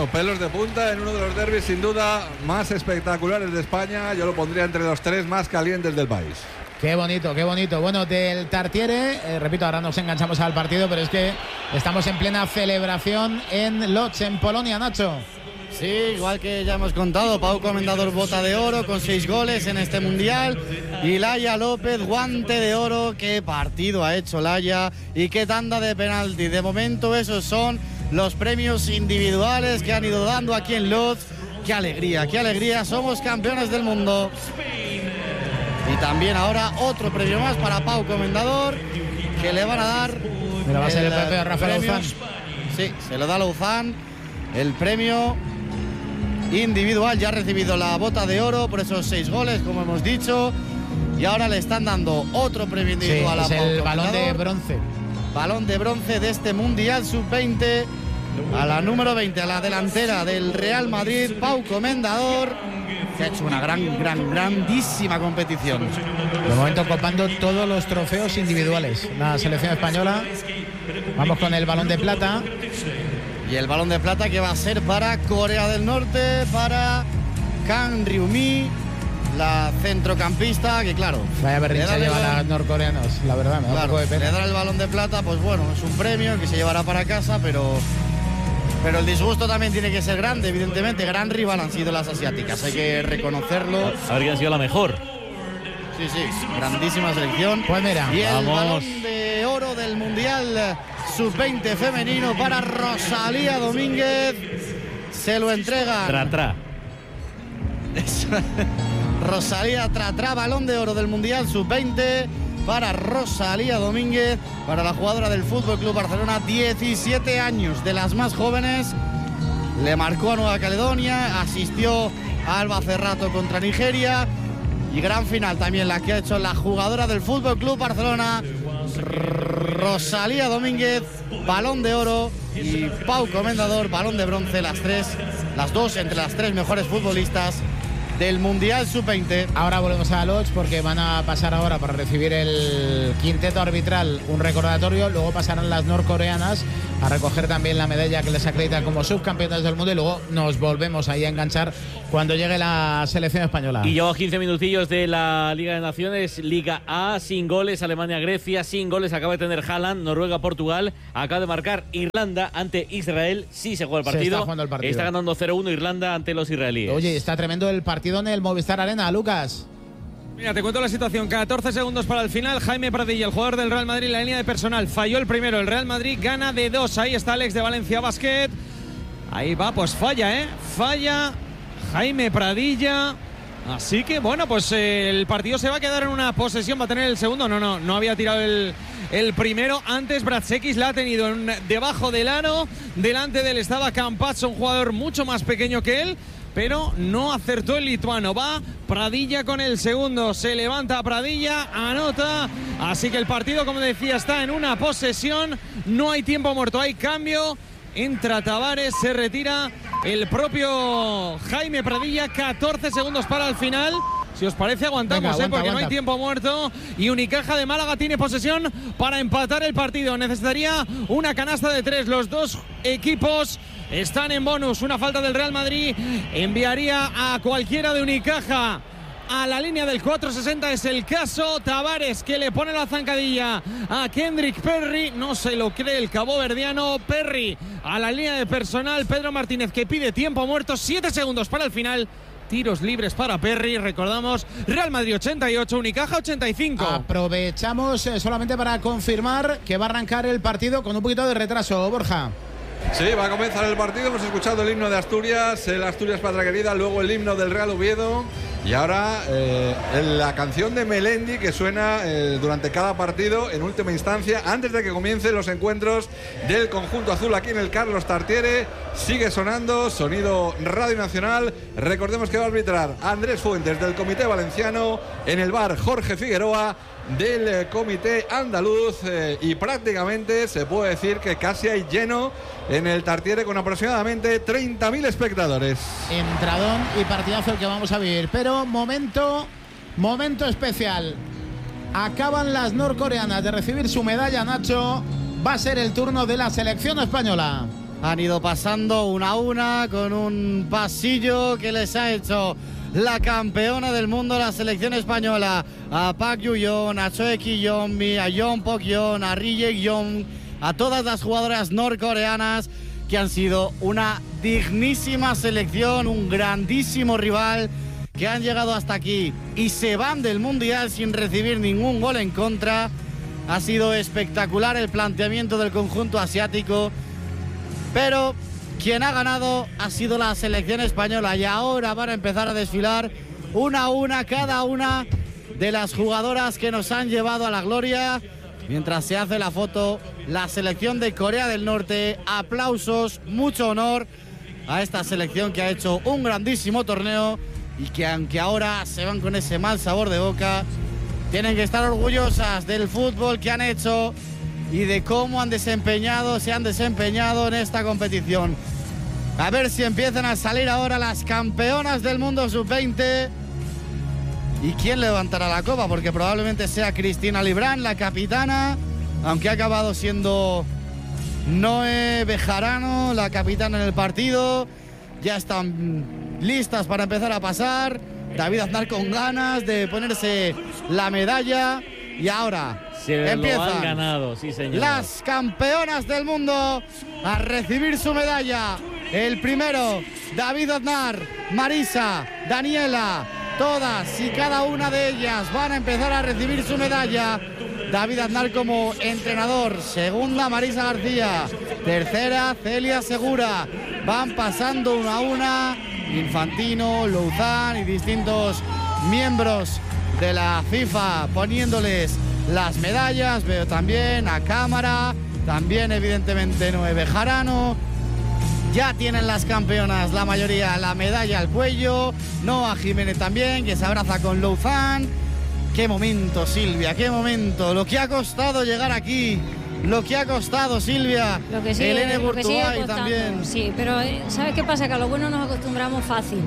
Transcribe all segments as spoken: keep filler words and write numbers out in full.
los pelos de punta en uno de los derbis sin duda más espectaculares de España. Yo lo pondría entre los tres más calientes del país. Qué bonito, qué bonito. Bueno, del Tartiere, eh, repito, ahora nos enganchamos al partido, pero es que estamos en plena celebración en Lodz, en Polonia, Nacho. Sí, igual que ya hemos contado, Pau Comendador bota de oro con seis goles en este mundial y Laia López guante de oro. Qué partido ha hecho Laia y qué tanda de penalti. De momento esos son los premios individuales que han ido dando aquí en Lodz. Qué alegría, qué alegría, somos campeones del mundo. Y también ahora otro premio más para Pau Comendador que le van a dar. Mira, va a ser el propio Rafael Louzán. Sí, se lo da Louzán el premio individual. Ya ha recibido la bota de oro por esos seis goles, como hemos dicho, y ahora le están dando otro premio individual. Sí, a es Pau el balón de Comendador. bronce. Balón de bronce de este Mundial sub veinte a la número veinte, a la delantera del Real Madrid, Pau Comendador, que ha hecho una gran, gran, grandísima competición. De momento copando todos los trofeos individuales. La selección española. Vamos con el balón de plata. Y el balón de plata que va a ser para Corea del Norte, para Kang Ryumi, la centrocampista, que claro, Vaya berrinche llevan a los norcoreanos, la verdad, me da claro, un poco de le pena. da el balón de plata, pues bueno, es un premio que se llevará para casa, pero, pero el disgusto también tiene que ser grande, evidentemente. Gran rival han sido las asiáticas, hay que reconocerlo. A ver quién ha sido la mejor. Sí, sí, grandísima selección. Pues mira, y el vamos. balón de oro del Mundial sub veinte femenino para Rosalía Domínguez. Se lo entrega. Tra, tra. Rosalía Tratra, balón de oro del Mundial sub veinte para Rosalía Domínguez, para la jugadora del Fútbol Club Barcelona, diecisiete años, de las más jóvenes. Le marcó a Nueva Caledonia, asistió a Alba Cerrato contra Nigeria. Y gran final también la que ha hecho la jugadora del Fútbol Club Barcelona, Rosalía Domínguez, balón de oro, y Pau Comendador, balón de bronce, las tres, las dos entre las tres mejores futbolistas del Mundial sub veinte. ahora volvemos a Lodz porque van a pasar ahora para recibir el quinteto arbitral un recordatorio, luego pasarán las norcoreanas a recoger también la medalla que les acredita como subcampeonas del mundo y luego nos volvemos ahí a enganchar cuando llegue la selección española. Y llevamos quince minutillos de la Liga de Naciones, Liga A, sin goles, Alemania-Grecia, sin goles, acaba de tener Haaland, Noruega-Portugal, acaba de marcar Irlanda ante Israel, sí se juega el Se partido, está jugando el partido. está ganando cero uno Irlanda ante los israelíes. Oye, está tremendo el partido en el Movistar Arena, Lucas. Mira, te cuento la situación. catorce segundos para el final. Jaime Pradilla, el jugador del Real Madrid, la línea de personal. Falló el primero. El Real Madrid gana de dos. Ahí está Alex de Valencia Basket. Ahí va, pues falla, ¿eh? Falla Jaime Pradilla. Así que, bueno, pues eh, el partido se va a quedar en una posesión. ¿Va a tener el segundo? No, no, no había tirado el, el primero. Antes Bratsekis la ha tenido en, debajo del aro. Delante de él estaba Campazzo, un jugador mucho más pequeño que él, pero no acertó el lituano. Va Pradilla con el segundo, se levanta Pradilla, anota. Así que el partido, como decía, está en una posesión. No hay tiempo muerto, hay cambio. Entra Tavares, se retira el propio Jaime Pradilla. catorce segundos para el final. Si os parece, aguantamos, Venga, aguanta, ¿eh? porque aguanta. no hay tiempo muerto. Y Unicaja de Málaga tiene posesión para empatar el partido. Necesitaría una canasta de tres. Los dos equipos están en bonus. Una falta del Real Madrid enviaría a cualquiera de Unicaja a la línea del cuatro sesenta. Es el caso. Tavares, que le pone la zancadilla a Kendrick Perry. No se lo cree el caboverdiano. Perry a la línea de personal. Pedro Martínez, que pide tiempo muerto. Siete segundos para el final. Tiros libres para Perry. Recordamos, Real Madrid ochenta y ocho, Unicaja ochenta y cinco. Aprovechamos eh, solamente para confirmar que va a arrancar el partido con un poquito de retraso, Borja. Sí, va a comenzar el partido. Hemos escuchado el himno de Asturias, el Asturias Patria Querida, luego el himno del Real Oviedo y ahora eh, la canción de Melendi que suena eh, durante cada partido en última instancia antes de que comiencen los encuentros del conjunto azul aquí en el Carlos Tartiere. Sigue sonando, sonido Radio Nacional. Recordemos que va a arbitrar Andrés Fuentes del Comité Valenciano, en el bar Jorge Figueroa del eh, Comité Andaluz eh, y prácticamente se puede decir que casi hay lleno en el Tartiere con aproximadamente treinta mil espectadores. Entradón y partidazo el que vamos a vivir. Pero momento, momento especial. Acaban las norcoreanas de recibir su medalla, Nacho. Va a ser el turno de la selección española. Han ido pasando una a una con un pasillo que les ha hecho la campeona del mundo, la selección española, a Park Yu-yeon, a Choi Ki-yeon, a Yeon Pok-yeon, a Ri Jae-yeon, a todas las jugadoras norcoreanas que han sido una dignísima selección, un grandísimo rival, que han llegado hasta aquí y se van del Mundial sin recibir ningún gol en contra. Ha sido espectacular el planteamiento del conjunto asiático, pero quien ha ganado ha sido la selección española, y ahora van a empezar a desfilar una a una cada una de las jugadoras que nos han llevado a la gloria. Mientras se hace la foto, la selección de Corea del Norte. Aplausos, mucho honor a esta selección que ha hecho un grandísimo torneo y que, aunque ahora se van con ese mal sabor de boca, tienen que estar orgullosas del fútbol que han hecho y de cómo han desempeñado, se han desempeñado en esta competición. A ver si empiezan a salir ahora las campeonas del mundo sub veinte. ¿Y quién levantará la copa? Porque probablemente sea Cristina Librán, la capitana, aunque ha acabado siendo Noé Bejarano la capitana en el partido. Ya están listas para empezar a pasar. David Aznar con ganas de ponerse la medalla. Y ahora se empiezan lo han ganado, sí, señor. Las campeonas del mundo a recibir su medalla. El primero, David Aznar, Marisa, Daniela. Todas y cada una de ellas van a empezar a recibir su medalla. David Aznar como entrenador. Segunda, Marisa García. Tercera, Celia Segura. Van pasando una a una Infantino, Louzán y distintos miembros de la FIFA poniéndoles las medallas. Veo también a cámara, también evidentemente Noé Bejarano. Ya tienen las campeonas, la mayoría, la medalla al cuello. Noa Jiménez también, que se abraza con Louzán. Qué momento, Silvia, qué momento. Lo que ha costado llegar aquí. Lo que ha costado, Silvia. Lo que sigue, Elena lo que sigue Courtois costando, también. Sí, pero ¿sabes qué pasa? Que a lo bueno nos acostumbramos fácil.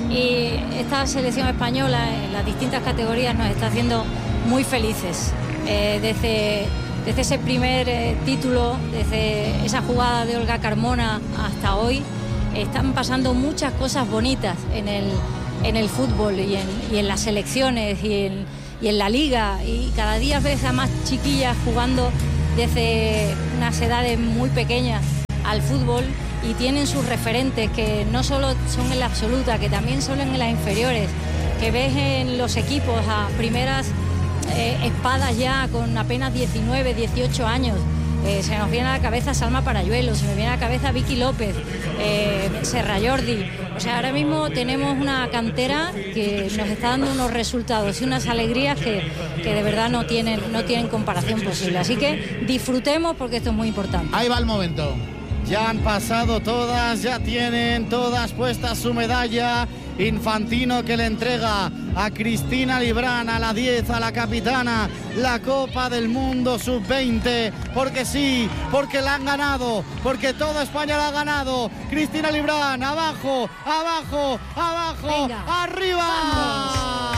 Y esta selección española en las distintas categorías nos está haciendo muy felices. Eh, desde, desde ese primer eh, título, desde esa jugada de Olga Carmona hasta hoy, están pasando muchas cosas bonitas en el, en el fútbol y en, y en las selecciones y en, y en la liga. Y cada día ves a más chiquillas jugando desde unas edades muy pequeñas al fútbol y tienen sus referentes que no solo son en la absoluta, que también son en las inferiores, que ves en los equipos a primeras eh, espadas ya con apenas diecinueve, dieciocho años. Eh, se nos viene a la cabeza Salma Parayuelo, se me viene a la cabeza Vicky López, eh, Serra Jordi. O sea, ahora mismo tenemos una cantera que nos está dando unos resultados y unas alegrías que, que de verdad no tienen, no tienen comparación posible. Así que disfrutemos porque esto es muy importante. Ahí va el momento. Ya han pasado todas, ya tienen todas puestas su medalla. Infantino que le entrega a Cristina Librán, a la diez, a la capitana, la Copa del Mundo sub veinte, porque sí, porque la han ganado, porque toda España la ha ganado. Cristina Librán, abajo, abajo, abajo, Venga, arriba. vamos.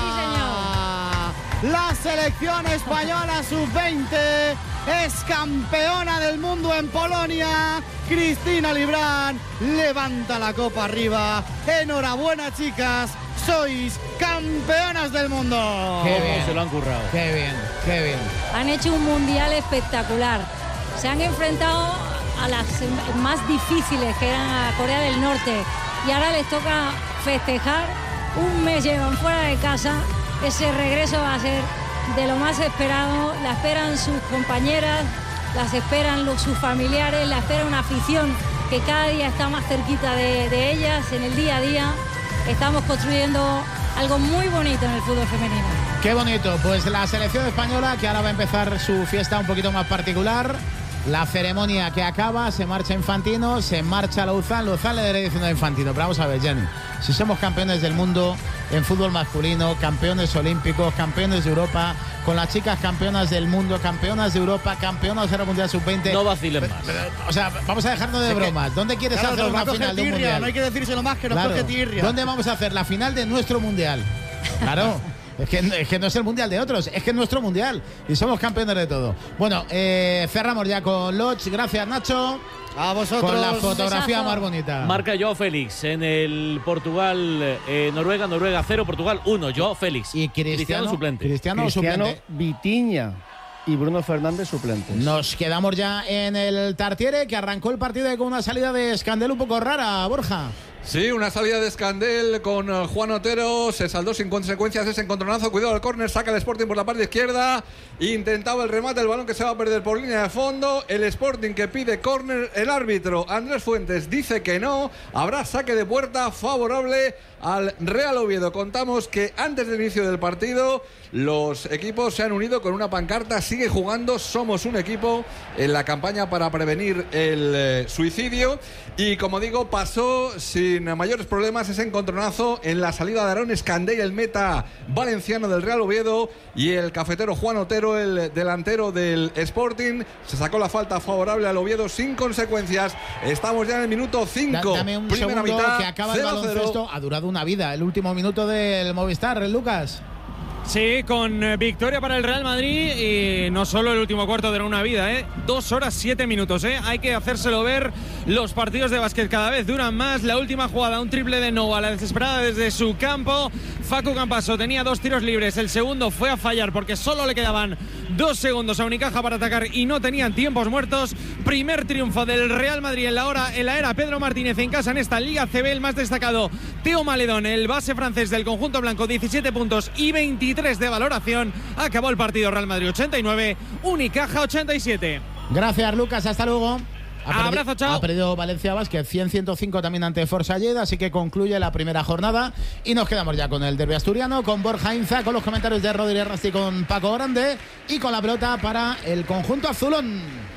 Sí, señor. La selección española sub veinte es campeona del mundo en Polonia. Cristina Librán levanta la copa arriba. Enhorabuena, chicas, sois campeonas del mundo. Qué ¿Cómo bien. se lo han currado? Qué bien, qué bien. Han hecho un mundial espectacular. Se han enfrentado a las más difíciles, que eran a Corea del Norte, y ahora les toca festejar. Un mes llevan fuera de casa. Ese regreso va a ser de lo más esperado. La esperan sus compañeras, las esperan los, sus familiares, la espera una afición que cada día está más cerquita de, de ellas en el día a día. Estamos construyendo algo muy bonito en el fútbol femenino. Qué bonito. Pues la selección española, que ahora va a empezar su fiesta un poquito más particular. La ceremonia que acaba, se marcha Infantino, se marcha Louzán. Louzán le daré diciendo a Infantino, pero vamos a ver, Jenny, si somos campeones del mundo en fútbol masculino, campeones olímpicos, campeones de Europa, con las chicas campeonas del mundo, campeonas de Europa, campeonas de la Mundial sub veinte. No vacilen más. O sea, vamos a dejarnos de bromas. ¿Dónde quieres Claro, hacer nos va una a coger final de un tirria, mundial? no hay que decírselo más que nos Claro. coge tirria. ¿Dónde vamos a hacer la final de nuestro mundial? Claro. Es que, es que no es el mundial de otros, es que es nuestro mundial y somos campeones de todo. Bueno, eh, cerramos ya con Lodge. Gracias, Nacho. A vosotros. Con la fotografía Besazo. más bonita. Marca Joao Félix en el Portugal, eh, Noruega, Noruega cero, Portugal uno. Joao Félix. Y Cristiano, suplente. Cristiano, Cristiano, suplente. Vitinha y Bruno Fernández suplentes. Nos quedamos ya en el Tartiere, que arrancó el partido con una salida de Escandel un poco rara, Borja. Sí, una salida de Escandel con uh, Juan Otero, se saldó sin consecuencias ese encontronazo, cuidado al córner, saca el Sporting por la parte izquierda, intentaba el remate, el balón que se va a perder por línea de fondo, el Sporting que pide córner, el árbitro Andrés Fuentes dice que no, habrá saque de puerta favorable al Real Oviedo. Contamos que antes del inicio del partido los equipos se han unido con una pancarta, sigue jugando, somos un equipo, en la campaña para prevenir el eh, suicidio, y como digo, pasó sin mayores problemas ese encontronazo en la salida de Aarón Escandell, el meta valenciano del Real Oviedo, y el cafetero Juan Otero, el delantero del Sporting. Se sacó la falta favorable al Oviedo sin consecuencias. Estamos ya en el minuto cinco. Dame un primera segundo mitad, que acaba el cero cero. baloncesto. Ha durado una vida el último minuto del Movistar, ¿eh, Lucas? Sí, con eh, victoria para el Real Madrid y no solo el último cuarto de una vida, ¿eh? Dos horas, siete minutos, ¿eh? Hay que hacérselo ver. Los partidos de básquet cada vez duran más. La última jugada, un triple de Noah, la desesperada desde su campo. Facu Campaso tenía dos tiros libres. El segundo fue a fallar porque solo le quedaban dos segundos a Unicaja para atacar y no tenían tiempos muertos. Primer triunfo del Real Madrid en la, hora, en la era Pedro Martínez en casa en esta Liga C B. El más destacado, Teo Maledón, el base francés del conjunto blanco, diecisiete puntos y veintitrés de valoración. Acabó el partido Real Madrid ochenta y nueve, Unicaja ochenta y siete. Gracias, Lucas, hasta luego. Ha Abrazo, perdi- chao. Ha perdido Valencia Basket cien a ciento cinco también ante Forza Lleida, así que concluye la primera jornada y nos quedamos ya con el derbi asturiano, con Borja Inza, con los comentarios de Rodríguez Rasti, con Paco Grande y con la pelota para el conjunto azulón.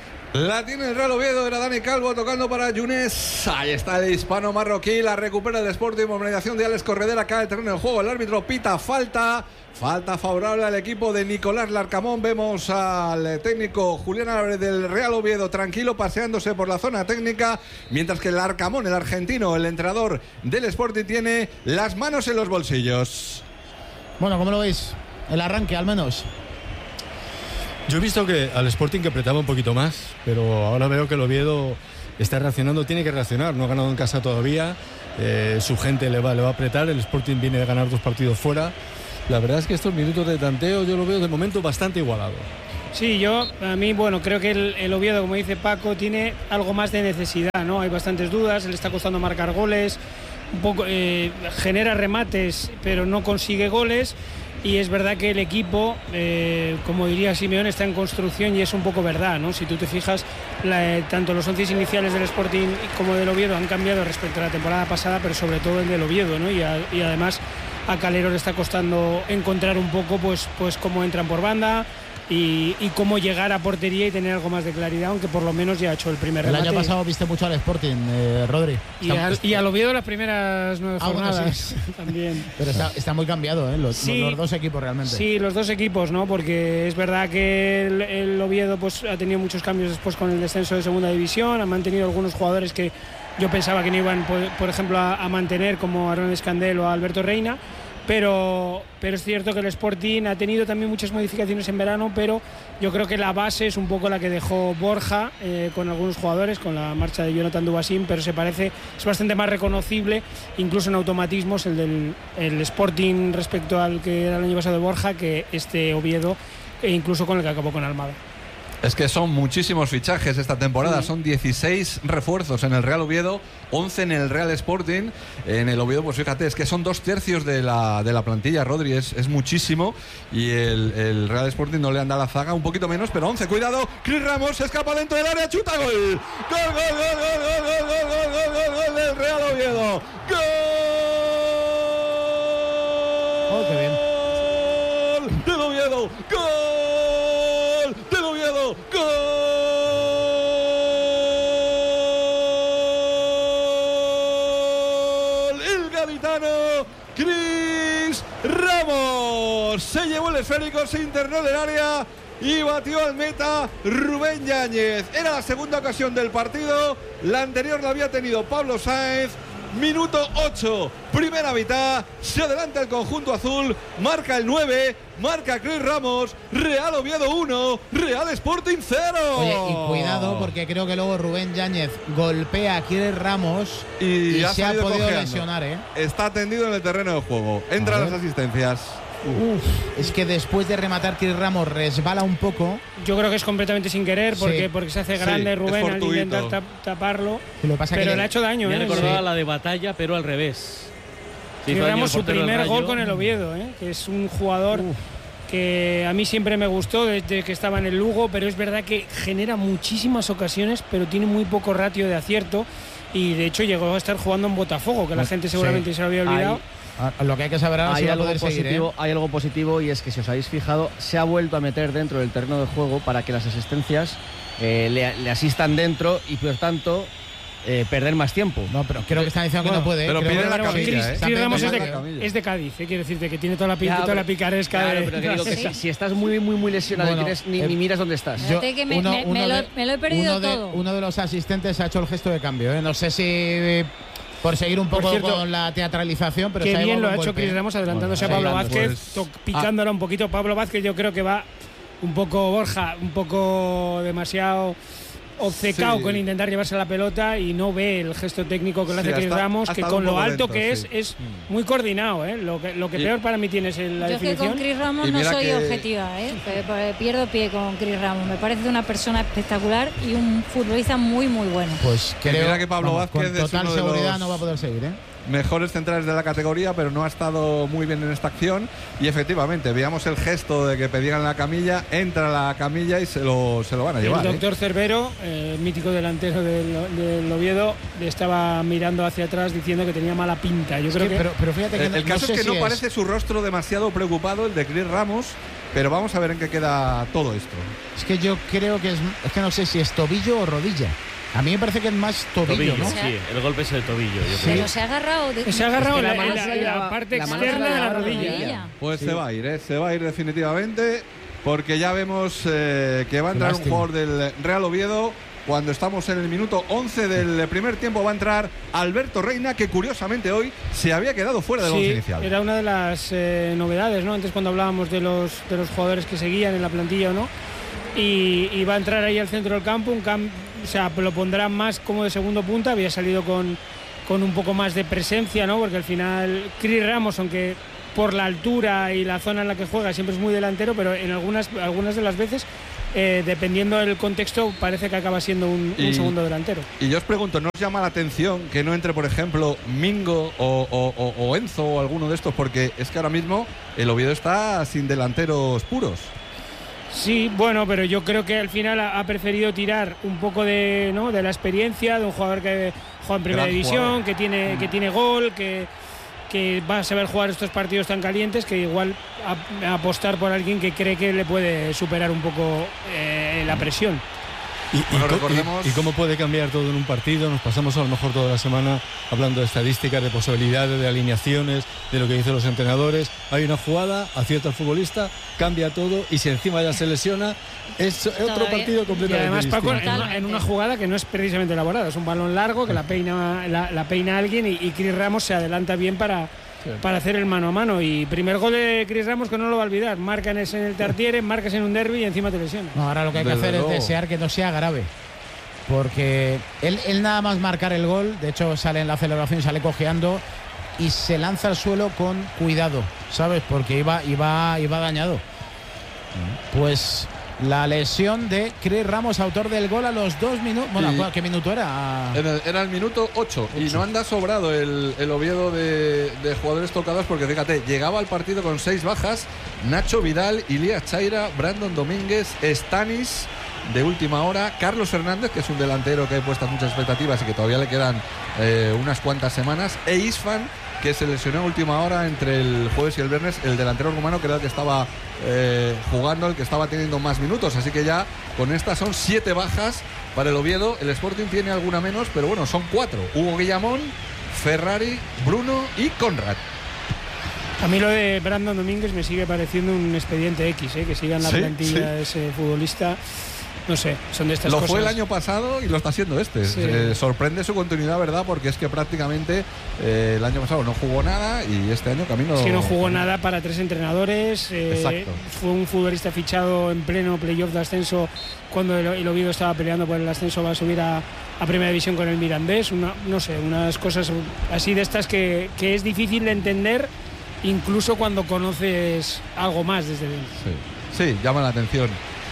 La tiene el Real Oviedo, era Dani Calvo tocando para Yunes. Ahí está el hispano marroquí, la recupera el Sporting por mediación de Alex Corredera, cae el terreno de juego, el árbitro pita falta. Falta favorable al equipo de Nicolás Larcamón. Vemos al técnico Julián Álvarez del Real Oviedo tranquilo paseándose por la zona técnica, mientras que Larcamón, el argentino, el entrenador del Sporting, tiene las manos en los bolsillos. Bueno, ¿cómo lo veis? El arranque, al menos. Yo he visto que al Sporting que apretaba un poquito más, pero ahora veo que el Oviedo está reaccionando, tiene que reaccionar, no ha ganado en casa todavía, eh, su gente le va, le va a apretar, el Sporting viene de ganar dos partidos fuera. La verdad es que estos minutos de tanteo yo lo veo de momento bastante igualado. Sí, yo, a mí, bueno, creo que el, el Oviedo, como dice Paco, tiene algo más de necesidad, ¿no? Hay bastantes dudas, le está costando marcar goles, un poco eh, genera remates, pero no consigue goles. Y es verdad que el equipo, eh, como diría Simeone, está en construcción y es un poco verdad, ¿no? Si tú te fijas, la, eh, tanto los once iniciales del Sporting como del Oviedo han cambiado respecto a la temporada pasada, pero sobre todo el del Oviedo, ¿no? Y, a, y además a Calero le está costando encontrar un poco pues, pues cómo entran por banda y, y cómo llegar a portería y tener algo más de claridad, aunque por lo menos ya ha hecho el primer El remate. año pasado viste mucho al Sporting, eh, Rodri. Y, Está- al, y al Oviedo las primeras nueve Ah, bueno, jornadas sí. también. Pero está, está muy cambiado, ¿eh? Los, Sí. los dos equipos realmente. Sí, los dos equipos, ¿no? Porque es verdad que el, el Oviedo pues, ha tenido muchos cambios después con el descenso de segunda división, ha mantenido algunos jugadores que yo pensaba que no iban, por, por ejemplo, a, a mantener, como Aaron Escandell o Alberto Reina, pero, pero es cierto que el Sporting ha tenido también muchas modificaciones en verano, pero yo creo que la base es un poco la que dejó Borja eh, con algunos jugadores, con la marcha de Jonathan Dubasín, pero se parece, es bastante más reconocible, incluso en automatismos, el del el Sporting respecto al que era el año pasado de Borja, que este Oviedo, e incluso con el que acabó con Almada. Es que son muchísimos fichajes esta temporada, son dieciséis refuerzos en el Real Oviedo, once en el Real Sporting. En el Oviedo, pues fíjate, es que son dos tercios de la, de la plantilla, Rodri, es, es muchísimo. Y el, el Real Sporting no le anda la zaga, un poquito menos, pero once, cuidado. Chris Ramos se escapa dentro del área, chuta, gol. Gol, gol, gol, gol, gol, gol, gol, gol, gol, gol, gol del Real Oviedo. Gol. Oh, qué bien. Del Oviedo, gol del Oviedo, gol. El gaditano Chris Ramos se llevó el esférico, se internó en el área y batió al meta Rubén Yáñez. Era la segunda ocasión del partido, la anterior la había tenido Pablo Sáenz. minuto ocho, primera mitad, se adelanta el conjunto azul, marca el nueve, marca Cris Ramos, Real Oviedo uno, Real Sporting cero. Oye, y cuidado porque creo que luego Rubén Yáñez golpea a Cris Ramos y, y se ha podido cojeando. lesionar, ¿eh? Está tendido en el terreno de juego, entra las asistencias. Uf, es que después de rematar Cris Ramos resbala un poco. Yo creo que es completamente sin querer porque, sí. porque se hace grande sí, Rubén al intentar tap, taparlo. Lo pasa pero que le ha hecho daño. Me ¿eh? recordaba sí. la de Batalla, pero al revés. Cris Ramos su primer gol con el Oviedo, ¿eh? que es un jugador Uf. que a mí siempre me gustó desde que estaba en el Lugo, pero es verdad que genera muchísimas ocasiones, pero tiene muy poco ratio de acierto y de hecho llegó a estar jugando en Botafogo, que la gente seguramente sí. se lo había olvidado. Hay... Lo que hay que saber ahora hay si va algo a poder positivo, seguir, ¿eh? Hay algo positivo y es que si os habéis fijado se ha vuelto a meter dentro del terreno de juego para que las asistencias eh, le, le asistan dentro y por tanto eh, perder más tiempo. No, pero creo que están diciendo bueno, que no puede. Pero pide la camilla, ¿eh? Cris Ramos es de, es de Cádiz, ¿eh? Quiero decirte que tiene toda la, ya, toda la picaresca. Claro, de... pero que digo que si, si estás muy muy muy lesionado bueno, y tienes, ni, eh, ni miras dónde estás. Yo, que me, uno, me, uno me, de, lo, me lo he perdido uno de, todo. Uno de los asistentes ha hecho el gesto de cambio, ¿eh? No sé si por seguir un poco por cierto, con la teatralización, pero qué se bien lo ha golpe. hecho Cris Ramos adelantándose bueno, a Pablo Vázquez, pues, picándola ah, un poquito. Pablo Vázquez yo creo que va un poco, Borja, un poco demasiado obcecado sí. con intentar llevarse la pelota y no ve el gesto técnico que le hace sí, Cris Ramos, que con lo alto lento, que es, sí. es muy coordinado, ¿eh? Lo que, lo que peor para mí tiene es la yo definición. Yo que con Cris Ramos no soy que... objetiva, ¿eh? Pierdo pie con Cris Ramos. Me parece una persona espectacular y un futbolista muy, muy bueno. Pues creo mira que Pablo vamos, Vázquez con total es uno seguridad los... no va a poder seguir, ¿eh? mejores centrales de la categoría, pero no ha estado muy bien en esta acción y efectivamente veíamos el gesto de que pedían la camilla, entra la camilla y se lo, se lo van a llevar. El doctor ¿eh? Cervero, eh, mítico delantero del, del Oviedo, le estaba mirando hacia atrás diciendo que tenía mala pinta. Yo creo sí, que pero, pero fíjate que el, no, el caso no sé es que si no es. parece su rostro demasiado preocupado, el de Cris Ramos, pero vamos a ver en qué queda todo esto. Es que yo creo que es, es que no sé si es tobillo o rodilla. A mí me parece que es más tobillo, tobillo ¿no? Sí, el golpe es el tobillo. Yo pero creo. se ha agarrado, de... se ha agarrado es la, la, la, la, la, la parte la externa de la rodilla. rodilla. Pues sí. se va a ir, ¿eh? se va a ir definitivamente, porque ya vemos eh, que va a entrar un jugador del Real Oviedo. Cuando estamos en el minuto once del primer tiempo va a entrar Alberto Reina, que curiosamente hoy se había quedado fuera del sí, once inicial. Era una de las eh, novedades, ¿no? Antes cuando hablábamos de los, de los jugadores que seguían en la plantilla o no. Y, y va a entrar ahí al centro del campo, un campo, o sea, lo pondrán más como de segundo punta, había salido con, con un poco más de presencia, ¿no? Porque al final Cris Ramos, aunque por la altura y la zona en la que juega siempre es muy delantero, pero en algunas, algunas de las veces, eh, dependiendo del contexto, parece que acaba siendo un, y, un segundo delantero. Y yo os pregunto, ¿no os llama la atención que no entre, por ejemplo, Mingo o, o, o, o Enzo o alguno de estos? Porque es que ahora mismo el Oviedo está sin delanteros puros. Sí, bueno, pero yo creo que al final ha, ha preferido tirar un poco de, ¿no? de la experiencia de un jugador que juega en primera Gran división, jugador. que tiene, que tiene gol, que, que va a saber jugar estos partidos tan calientes, que igual a, a apostar por alguien que cree que le puede superar un poco eh, la presión. Y, bueno, y, recordemos... y, y cómo puede cambiar todo en un partido. Nos pasamos a lo mejor toda la semana hablando de estadísticas, de posibilidades, de alineaciones, de lo que dicen los entrenadores. Hay una jugada, acierta el futbolista, cambia todo y si encima ya se lesiona es otro Todavía. partido completamente Y además, distinto. Paco, en una, en una jugada que no es precisamente elaborada, es un balón largo que la peina, la, la peina alguien y, y Cris Ramos se adelanta bien para, sí. para hacer el mano a mano. Y primer gol de Cris Ramos que no lo va a olvidar, marca en el Tartiere, marcas en un derbi y encima te lesiona. No, ahora lo que hay que Desde hacer luego. es desear que no sea grave. Porque él, él nada más marcar el gol, de hecho sale en la celebración, sale cojeando y se lanza al suelo con cuidado, ¿sabes? Porque iba, iba, iba dañado. Pues la lesión de Cris Ramos, autor del gol a los dos minutos. Bueno, Y ¿qué minuto era? En el, era el minuto ocho y no anda sobrado el, el Oviedo de, de jugadores tocados, porque fíjate, llegaba al partido con seis bajas: Nacho Vidal, Ilías Chaira, Brandon Domínguez, Stanis de última hora, Carlos Fernández, que es un delantero que ha puesto muchas expectativas y que todavía le quedan eh, unas cuantas semanas, e Isfan, que se lesionó a última hora entre el jueves y el viernes, el delantero rumano, que era el que estaba eh, jugando, el que estaba teniendo más minutos. Así que ya con estas son siete bajas para el Oviedo. El Sporting tiene alguna menos, pero bueno, son cuatro: Hugo Guillamón, Ferrari, Bruno y Conrad. A mí lo de Brandon Domínguez me sigue pareciendo un expediente X, ¿eh? Que siga en la Sí, plantilla sí. ese futbolista. no sé, son de estas lo cosas. fue el año pasado y lo está siendo este. Sí. Eh, sorprende su continuidad, ¿verdad? Porque es que prácticamente eh, el año pasado no jugó nada y este año camino. Es que no jugó nada para tres entrenadores. Eh, Exacto. Fue un futbolista fichado en pleno playoff de ascenso cuando el, el Oviedo estaba peleando por el ascenso, va a subir a, a Primera División con el Mirandés. Una, no sé, unas cosas así de estas que, que es difícil de entender incluso cuando conoces algo más desde dentro. Sí, sí, llama la atención.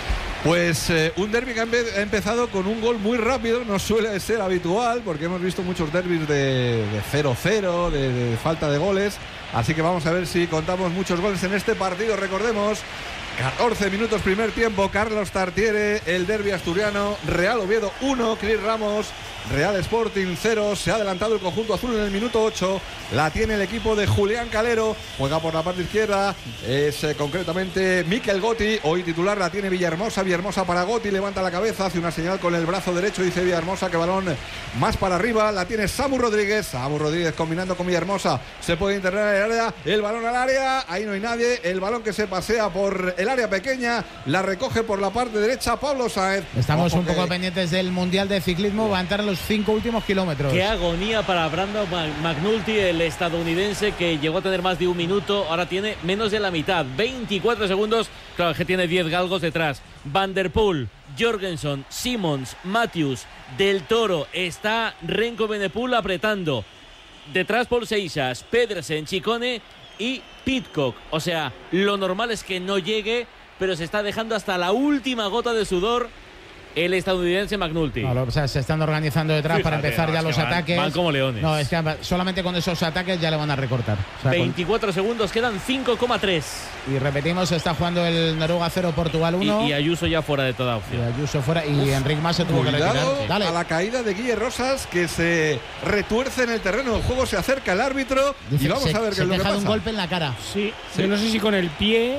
Pues eh, un derbi que ha empe- ha empezado con un gol muy rápido, no suele ser habitual porque hemos visto muchos derbis de cero cero, de, de, de falta de goles, así que vamos a ver si contamos muchos goles en este partido. Recordemos, catorce minutos primer tiempo, Carlos Tartiere, el derbi asturiano, Real Oviedo uno, Cris Ramos, Real Sporting cero, se ha adelantado el conjunto azul en el minuto ocho, la tiene el equipo de Julián Calero, juega por la parte izquierda, es eh, concretamente Mikel Gotti, hoy titular, la tiene Villahermosa, Villahermosa para Gotti, levanta la cabeza, hace una señal con el brazo derecho, dice Villahermosa que balón más para arriba, la tiene Samu Rodríguez, Samu Rodríguez combinando con Villahermosa, se puede internar en el área, el balón al área, ahí no hay nadie, el balón que se pasea por el área pequeña, la recoge por la parte derecha Pablo Sáenz. Estamos Ojo un que... poco pendientes del Mundial de Ciclismo, va a entrar en los cinco últimos kilómetros. Qué agonía para Brandon McNulty, el estadounidense que llegó a tener más de un minuto, ahora tiene menos de la mitad, veinticuatro segundos, claro que tiene diez galgos detrás. Van der Poel, Jorgensen, Simmons, Matthews, Del Toro, está Renko Benepul apretando. Detrás Paul Seixas, Pedersen, Chicone y Pidcock. O sea, lo normal es que no llegue, pero se está dejando hasta la última gota de sudor el estadounidense McNulty. No, lo, o sea, se están organizando detrás. Fíjate, para empezar ya los van, ataques. Van como leones. No, es que solamente con esos ataques ya le van a recortar. O sea, veinticuatro con... segundos, quedan cinco coma tres. Y repetimos, está jugando el Noruega cero, Portugal uno. Y, y Ayuso ya fuera de toda opción. Y Ayuso fuera. Y Enric Mas se tuvo Cuidado que retirar. Dale. A la caída de Guille Rosas, que se retuerce en el terreno del juego, se acerca el árbitro. Dice, y vamos se, a ver qué se es lo que pasa. un golpe en la cara. Sí, sí. Yo no sé si con el pie.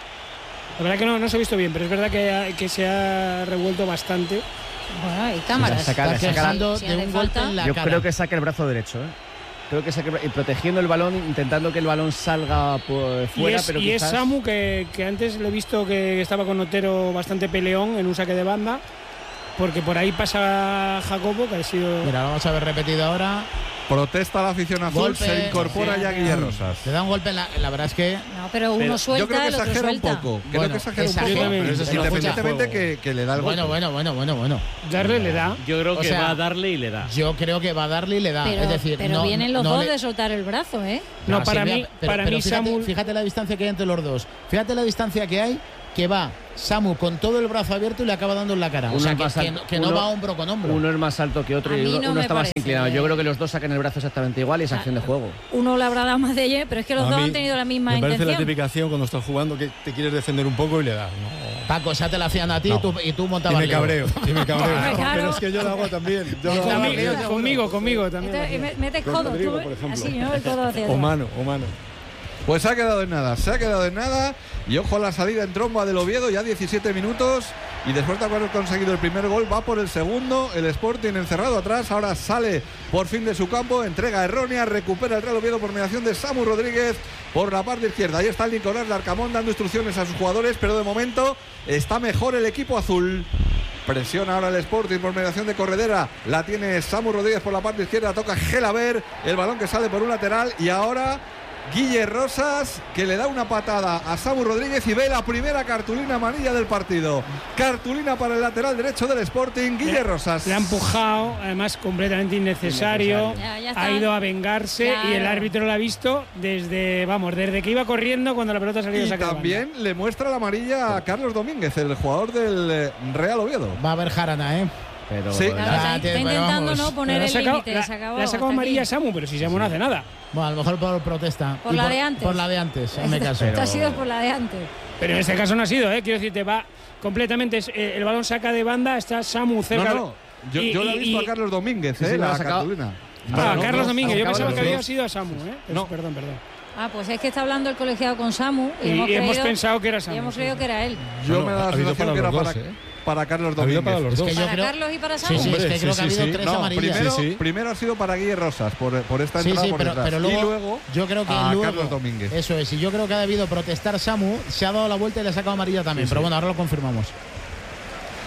La verdad que no, no se ha visto bien, pero es verdad que, ha, que se ha revuelto bastante. Bueno, hay cámaras. Saca, está quejando de un golpe en la Yo cara. creo que saque el brazo derecho, ¿eh? Creo que saque, y protegiendo el balón, intentando que el balón salga por fuera. Y es, pero y quizás... es Samu, que, que antes le he visto que estaba con Otero bastante peleón en un saque de banda, porque por ahí pasa Jacobo, que ha sido... Mira, vamos a ver repetido ahora. Protesta la afición azul, golpe, se incorpora sí, ya Guille Rosas. Le da un golpe en la, la verdad es que... No, pero uno pero suelta, yo creo que el otro exagera suelta. un poco. Creo Bueno, que exagera un exagera, poco. pero eso sí, Independientemente que, que le da el golpe. Bueno, bueno, bueno, bueno, bueno. Darle le da. Yo creo O que sea, va a darle y le da. Yo creo que va a darle y le da. Pero, es decir, pero no, vienen los no dos le... de soltar el brazo, ¿eh? No, No, para Silvia, mí, pero, para pero mí fíjate, Samu... fíjate la distancia que hay entre los dos. Fíjate la distancia que hay, que va Samu con todo el brazo abierto y le acaba dando en la cara. Uno o sea, es que, más que alto, no, que no uno- va hombro con hombro. Uno es más alto que otro A y mí uno, no uno me está más parece. inclinado. Yo creo que los dos sacan el brazo exactamente igual y es acción de juego. Uno le habrá dado más de ella, pero es que los A dos mí han tenido la misma me parece intención. la típica acción cuando estás jugando que te quieres defender un poco y le das. No. Paco, esa te la hacían a ti No. y, tú, y tú Y montabas me lío. cabreo, y me cabreo. Claro. Pero es que yo lo hago también. Yo lo hago Conmigo, también. Conmigo, conmigo, conmigo también. Entonces, me- metes Con codo, Rodrigo, tú, por ejemplo. así, ¿no? El codo hacia O atrás. mano, o mano. Pues se ha quedado en nada, se ha quedado en nada. Y ojo a la salida en tromba del Oviedo, ya diecisiete minutos. Y después de haber conseguido el primer gol, va por el segundo. El Sporting encerrado atrás, ahora sale por fin de su campo. Entrega errónea, recupera el Real Oviedo por mediación de Samu Rodríguez por la parte izquierda. Ahí está el Nicolás Larcamón dando instrucciones a sus jugadores, pero de momento está mejor el equipo azul. Presiona ahora el Sporting por mediación de Corredera. La tiene Samu Rodríguez por la parte izquierda. Toca Gelaber. El balón que sale por un lateral. Y ahora Guille Rosas, que le da una patada a Samu Rodríguez y ve la primera cartulina amarilla del partido. Cartulina para el lateral derecho del Sporting. Guille Rosas. Le ha empujado, además completamente innecesario. Ya, ya está. Ha ido a vengarse Claro. y el árbitro lo ha visto desde, vamos, desde que iba corriendo cuando la pelota salía de Y saque de también le muestra la amarilla a Carlos Domínguez, el jugador del eh, Real Oviedo. Va a haber jarana, ¿eh? Pero Sí. Claro, Ah, está, tío, está pero intentando vamos. no poner Le ha el sacado, límite. la- se acabó le ha sacado hasta amarilla a aquí. Samu, pero si Samu no hace nada. Bueno, a lo mejor por protesta. Por Y la de antes. Por la de antes, en mi caso. Esto ha sido por la de antes. Pero en este caso no ha sido, ¿eh? Quiero decirte, va completamente. eh, el balón saca de banda, está Samu cerca. No, no. Yo, y- yo lo he y- visto y- a Carlos Domínguez, Sí, eh, sí, lo la ha sacado. cartulina. Ah, No, Carlos no, Domínguez, yo acaba pensaba los que había dos. sido a Samu, ¿eh? No. Perdón, perdón. Ah, pues es que está hablando el colegiado con Samu y, Y, hemos, y hemos creído, pensado que era Samu. y hemos sí. creído que era él. Yo No, me da ha la habido sensación para que era los para, dos, ¿eh? para Carlos Ha habido Domínguez. para los Es dos. que yo ¿Para creo- Carlos y para Sí, Samu? sí, es Hombre, que sí, creo que sí, ha habido sí. tres No, amarillas. primero, Sí, sí. primero ha sido para Guille Rosas por, por esta Sí, entrada sí, por pero, detrás. pero luego, y luego yo creo que a luego, Carlos Domínguez. Eso es, y yo creo que ha debido protestar Samu, se ha dado la vuelta y le ha sacado amarilla también, Sí, pero sí. bueno, ahora lo confirmamos.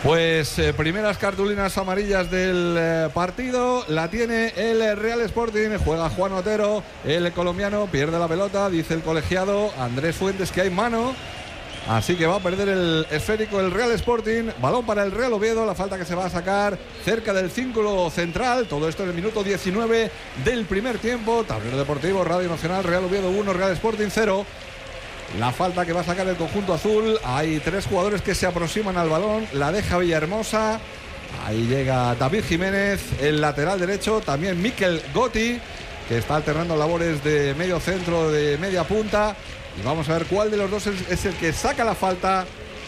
Pues eh, primeras cartulinas amarillas del eh, partido la tiene el Real Sporting. Juega Juan Otero, el colombiano, pierde la pelota, dice el colegiado Andrés Fuentes que hay mano, así que va a perder el esférico el Real Sporting. Balón para el Real Oviedo, la falta que se va a sacar cerca del círculo central. Todo esto en el minuto diecinueve del primer tiempo. Tablero Deportivo, Radio Nacional, Real Oviedo uno, Real Sporting cero. La falta que va a sacar el conjunto azul. Hay tres jugadores que se aproximan al balón. La deja Villahermosa. Ahí llega David Jiménez, el lateral derecho. También Mikel Gotti, que está alternando labores de medio centro, de media punta. Y vamos a ver cuál de los dos es, es el que saca la falta.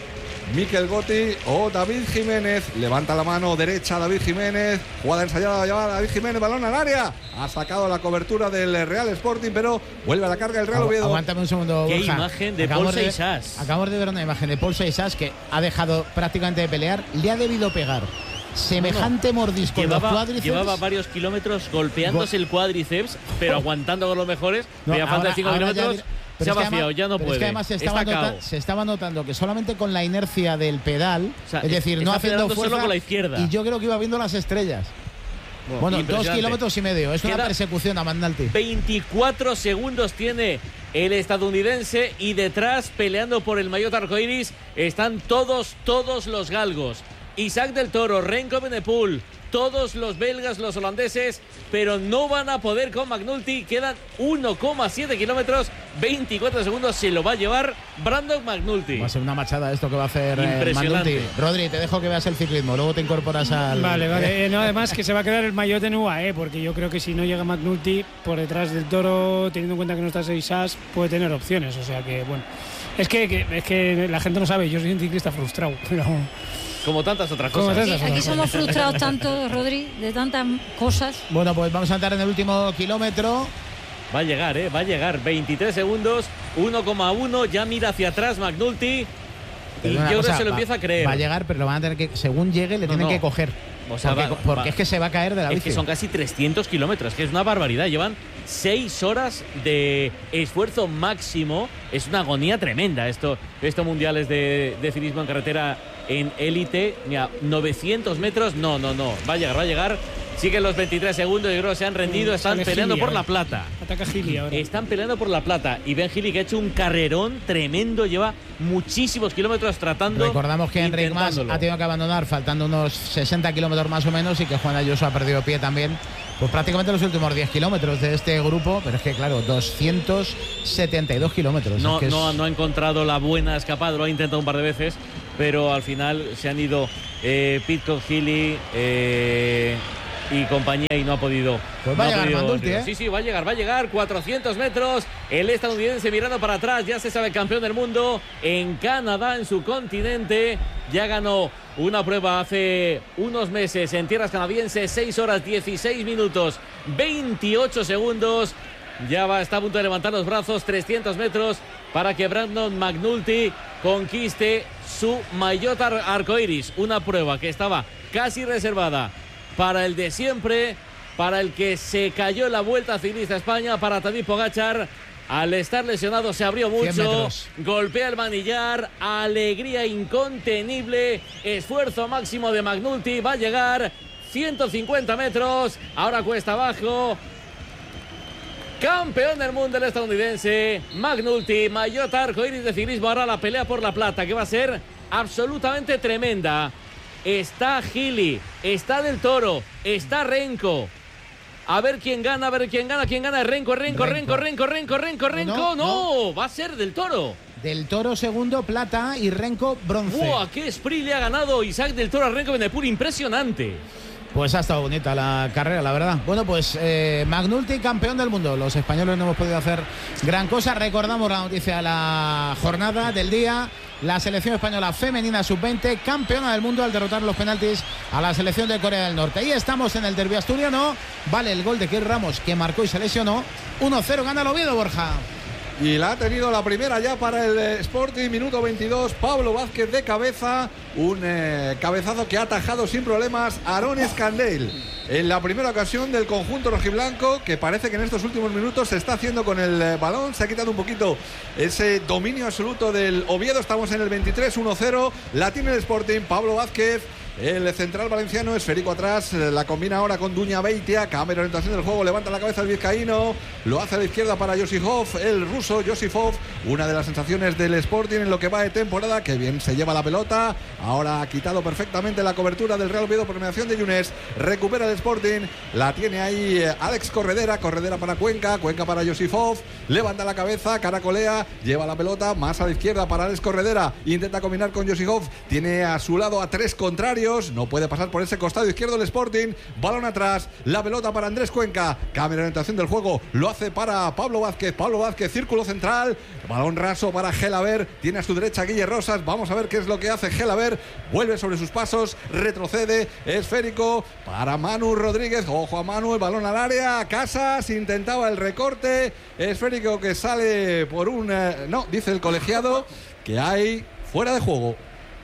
Mikel Gotti o David Jiménez. Levanta la mano derecha David Jiménez. Jugada ensayada, lleva David Jiménez, balón al área. Ha sacado la cobertura del Real Sporting, pero vuelve a la carga el Real Oviedo. Aguántame un segundo, Qué Borja. imagen de Acabamos Paul de, Seixas. Acabamos de ver una imagen de Paul Seixas que ha dejado prácticamente de pelear. Le ha debido pegar semejante no, no. mordisco en los cuádriceps. Llevaba varios kilómetros golpeándose Go el cuádriceps, pero aguantando con los mejores. No, a falta de cinco kilómetros. Ya, se ha vaciado, además, ya no puede. Es que además se estaba, nota, se estaba notando que solamente con la inercia del pedal, o sea, es decir, no haciendo fuerza, con la izquierda. Y yo creo que iba viendo las estrellas. Bueno, bueno dos kilómetros y medio. Es Queda una persecución a Magnalti. veinticuatro segundos tiene el estadounidense y detrás, peleando por el maillot arcoiris, están todos, todos los galgos. Isaac del Toro, Renko Benepul, todos los belgas, los holandeses, pero no van a poder con McNulty. Quedan uno coma siete kilómetros, veinticuatro segundos, se lo va a llevar Brandon McNulty. Va a ser una machada esto que va a hacer eh, McNulty. Rodri, te dejo que veas el ciclismo, luego te incorporas al... Vale, vale, eh, no, además que se va a quedar el maillot en U A E, porque yo creo que si no llega McNulty por detrás del Toro, teniendo en cuenta que no está Seixas, puede tener opciones, o sea que, bueno, es que, que, es que la gente no sabe, yo soy un ciclista frustrado, pero... Como tantas otras cosas. Sí, aquí somos frustrados tanto, Rodri, de tantas cosas. Bueno, pues vamos a entrar en el último kilómetro. Va a llegar, ¿eh? Va a llegar. veintitrés segundos, uno coma uno. Ya mira hacia atrás McNulty. Y yo creo que se lo va, empieza a creer. Va a llegar, pero lo van a tener que, según llegue, le no, tienen no. que coger. O sea, porque, va, porque va. es que se va a caer de la es bici. Que son casi trescientos kilómetros, que es una barbaridad. Llevan seis horas de esfuerzo máximo. Es una agonía tremenda esto, estos mundiales de, de ciclismo en carretera en élite. Mira, novecientos metros, no, no, no. Va a llegar, va a llegar. Siguen los veintitrés segundos, yo creo que se han rendido, están peleando por la plata. Ataca Gili ahora. Están peleando por la plata. Y Ben Gili, que ha hecho un carrerón tremendo, lleva muchísimos kilómetros tratando. Recordamos que Enric Mas ha tenido que abandonar faltando unos sesenta kilómetros más o menos, y que Juan Ayuso ha perdido pie también, pues prácticamente los últimos diez kilómetros de este grupo. Pero es que claro, doscientos setenta y dos kilómetros. No, es que no, es... no ha encontrado la buena escapada, lo ha intentado un par de veces, pero al final se han ido eh, Pidcock, Gili eh, y compañía, y no ha podido. Pues va no a llegar Mandulti, ¿eh? Sí, sí, va a llegar, va a llegar. cuatrocientos metros. El estadounidense mirando para atrás. Ya se sabe campeón del mundo en Canadá, en su continente. Ya ganó una prueba hace unos meses en tierras canadienses. seis horas, dieciséis minutos, veintiocho segundos. Ya va, está a punto de levantar los brazos. trescientos metros para que Brandon McNulty conquiste su maillot ar arcoiris. Una prueba que estaba casi reservada para el de siempre, para el que se cayó en la Vuelta Ciclista a España, para Tadej Pogačar. Al estar lesionado se abrió mucho, golpea el manillar, alegría incontenible, esfuerzo máximo de McNulty, va a llegar ciento cincuenta metros, ahora cuesta abajo. Campeón del mundo el estadounidense McNulty, maillot arcoiris de ciclismo. Ahora la pelea por la plata, que va a ser absolutamente tremenda. Está Gili, está Del Toro, está Renko. A ver quién gana, a ver quién gana, quién gana. Renko, Renko, Renko, Renko, Renko, Renko, Renko. No, no, no, va a ser Del Toro. Del Toro segundo, plata, y Renko bronce. ¡Buah! ¡Qué sprint le ha ganado Isaac Del Toro a Renko Benepul! Impresionante. Pues ha estado bonita la carrera, la verdad. Bueno, pues eh, McNulty, campeón del mundo. Los españoles no hemos podido hacer gran cosa. Recordamos la noticia de la jornada del día. La selección española femenina sub veinte, campeona del mundo al derrotar los penaltis a la selección de Corea del Norte. Y estamos en el derbi asturiano. Vale el gol de Keir Ramos, que marcó y se lesionó. uno cero gana el Oviedo, Borja. y la ha tenido la primera ya para el Sporting, minuto veintidós, Pablo Vázquez de cabeza, un eh, cabezazo que ha atajado sin problemas Aarón Escandell en la primera ocasión del conjunto rojiblanco, que parece que en estos últimos minutos se está haciendo con el eh, balón, se ha quitado un poquito ese dominio absoluto del Oviedo. Estamos en el veintitrés, uno cero, la tiene el Sporting, Pablo Vázquez. El central valenciano, esférico atrás, la combina ahora con Duña Beitia, cambia la orientación del juego, levanta la cabeza el vizcaíno, lo hace a la izquierda para Josifov, el ruso Josifov, una de las sensaciones del Sporting en lo que va de temporada, que bien se lleva la pelota, ahora ha quitado perfectamente la cobertura del Real Oviedo por mediación de Yunes, recupera el Sporting, la tiene ahí Alex Corredera, Corredera para Cuenca, Cuenca para Josifov, levanta la cabeza, caracolea, lleva la pelota más a la izquierda para Alex Corredera, intenta combinar con Josifov, tiene a su lado a tres contrarios, no puede pasar por ese costado izquierdo el Sporting, balón atrás, la pelota para Andrés Cuenca, cambia la orientación del juego, lo hace para Pablo Vázquez, Pablo Vázquez, círculo central, balón raso para Gelaber, tiene a su derecha Guille Rosas, vamos a ver qué es lo que hace Gelaber, vuelve sobre sus pasos, retrocede, esférico para Manu Rodríguez, ojo a Manu, el balón al área, Casas intentaba el recorte, esférico que sale por un, eh, no, dice el colegiado que hay fuera de juego.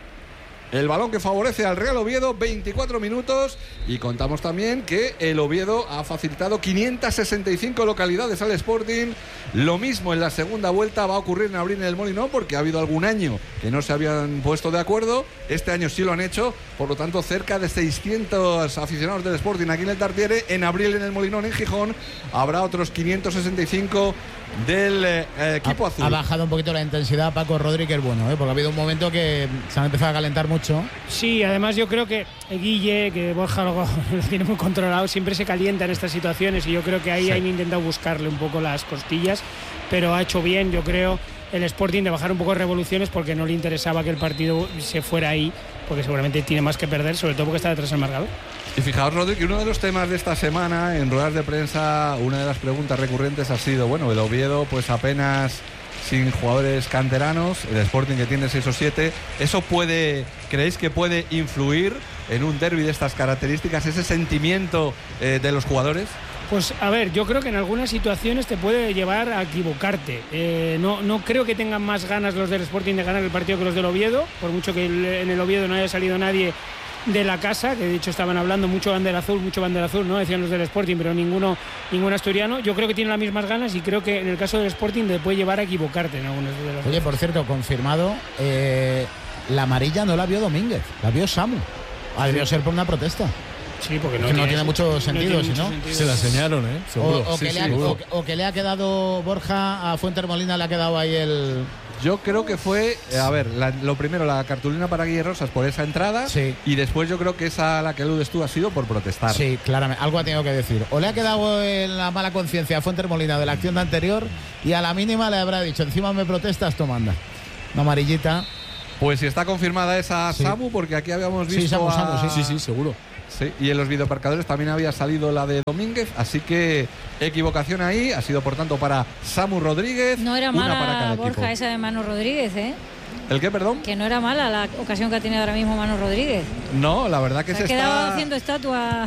El balón que favorece al Real Oviedo, veinticuatro minutos, y contamos también que el Oviedo ha facilitado quinientas sesenta y cinco localidades al Sporting. Lo mismo en la segunda vuelta va a ocurrir en abril en el Molinón, porque ha habido algún año que no se habían puesto de acuerdo. Este año sí lo han hecho, por lo tanto cerca de seiscientos aficionados del Sporting aquí en el Tartiere. En abril en el Molinón en Gijón habrá otros quinientos sesenta y cinco del eh, equipo ha, azul. Ha bajado un poquito la intensidad Paco Rodríguez, bueno, ¿eh? Porque ha habido un momento que se han empezado a calentar mucho. Sí, además yo creo que Guille, que Borja lo, lo tiene muy controlado, siempre se calienta en estas situaciones, y yo creo que ahí sí han intentado buscarle un poco las costillas, pero ha hecho bien, yo creo, el Sporting de bajar un poco de revoluciones, porque no le interesaba que el partido se fuera ahí, porque seguramente tiene más que perder, sobre todo porque está detrás del marcador. Y fijaos, Rodri, que uno de los temas de esta semana en ruedas de prensa, una de las preguntas recurrentes ha sido, bueno, el Oviedo pues apenas sin jugadores canteranos, el Sporting que tiene seis o siete, ¿eso puede, creéis que puede influir en un derbi de estas características, ese sentimiento eh, de los jugadores? Pues a ver, yo creo que en algunas situaciones te puede llevar a equivocarte. Eh, no, no creo que tengan más ganas los del Sporting de ganar el partido que los del Oviedo, por mucho que el, en el Oviedo no haya salido nadie de la casa, que de hecho estaban hablando mucho bandera azul, mucho bandera azul, ¿no? Decían los del Sporting, pero ninguno, ningún asturiano. Yo creo que tienen las mismas ganas, y creo que en el caso del Sporting te puede llevar a equivocarte en algunos de los. Oye, por cierto, confirmado, eh, la amarilla no la vio Domínguez, la vio Samu. Ha debido ser por una protesta. Sí, porque no, que tiene, no tiene mucho sentido, no tiene si no. mucho sentido. Se la enseñaron, ¿eh? Seguro. O, o, sí, que sí, le ha, seguro. o, o que le ha quedado Borja a Fuentermolina, le ha quedado ahí el. Yo creo que fue, eh, a ver, la, lo primero, la cartulina para Guille Rosas por esa entrada, sí, y después yo creo que esa a la que aludes tú ha sido por protestar. Sí, claramente, algo ha tenido que decir. O le ha quedado en la mala conciencia a Fuentermolina de la acción de anterior, y a la mínima le habrá dicho, encima me protestas, tú manda. Una amarillita. Pues si está confirmada esa Sí. Samu, porque aquí habíamos visto Sí, Samu, a... Samu, Sí, sí, seguro. Sí, y en los videomarcadores también había salido la de Domínguez, así que equivocación ahí, ha sido por tanto para Samu Rodríguez. No era una para mala, cada Borja, equipo. esa de Manu Rodríguez, ¿eh? ¿El qué, perdón? Que no era mala la ocasión que ha tenido ahora mismo Manu Rodríguez. No, la verdad que se se ha quedado está... haciendo estatua,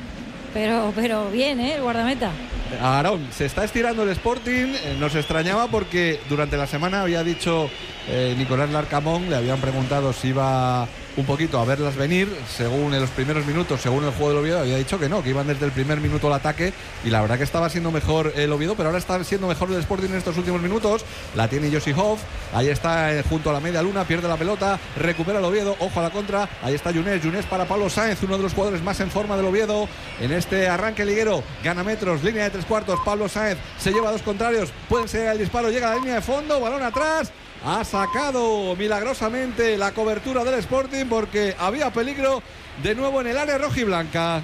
pero, pero bien, ¿eh? El guardameta. Aarón, se está estirando el Sporting, eh, nos extrañaba porque durante la semana había dicho eh, Nicolás Larcamón, le habían preguntado si iba un poquito a verlas venir, según en los primeros minutos, según el juego del Oviedo, había dicho que no, que iban desde el primer minuto al ataque, y la verdad que estaba siendo mejor el Oviedo, pero ahora está siendo mejor el Sporting en estos últimos minutos. La tiene Josifov, ahí está eh, junto a la media luna, pierde la pelota, recupera el Oviedo, ojo a la contra, ahí está Yunes, Yunes para Pablo Sáenz, uno de los jugadores más en forma del Oviedo en este arranque liguero, gana metros, línea de tres cuartos, Pablo Sáenz se lleva a dos contrarios, pueden ser el disparo, llega a la línea de fondo, balón atrás. Ha sacado milagrosamente la cobertura del Sporting porque había peligro de nuevo en el área rojiblanca.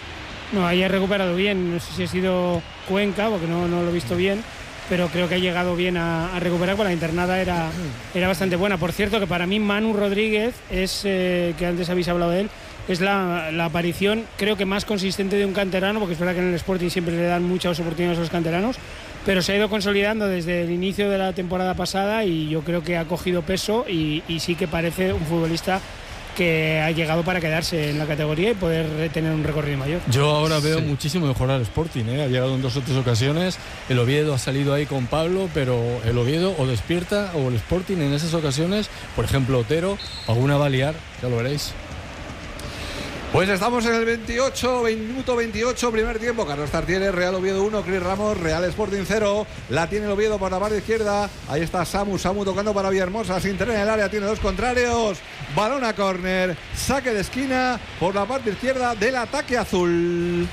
No, ahí ha recuperado bien, no sé si ha sido Cuenca, porque no, no lo he visto bien, pero creo que ha llegado bien a, a recuperar, porque la internada era, era bastante buena. Por cierto, que para mí Manu Rodríguez es, eh, que antes habéis hablado de él, es la, la aparición creo que más consistente de un canterano, porque es verdad que en el Sporting siempre le dan muchas oportunidades a los canteranos, pero se ha ido consolidando desde el inicio de la temporada pasada, y yo creo que ha cogido peso, y, y sí que parece un futbolista que ha llegado para quedarse en la categoría y poder tener un recorrido mayor. Yo ahora veo Sí. muchísimo mejor al Sporting, ¿eh? Ha llegado en dos o tres ocasiones, el Oviedo ha salido ahí con Pablo, pero el Oviedo o despierta o el Sporting en esas ocasiones, por ejemplo Otero, alguna va a liar, ya lo veréis. Pues estamos en el veintiocho, minuto veintiocho, primer tiempo. Carlos Tartiere, Real Oviedo uno, Cris Ramos, Real Sporting cero. La tiene el Oviedo por la parte izquierda. Ahí está Samu, Samu tocando para Villahermosa, sin tener el área, tiene dos contrarios. Balón a córner, saque de esquina por la parte izquierda del ataque azul.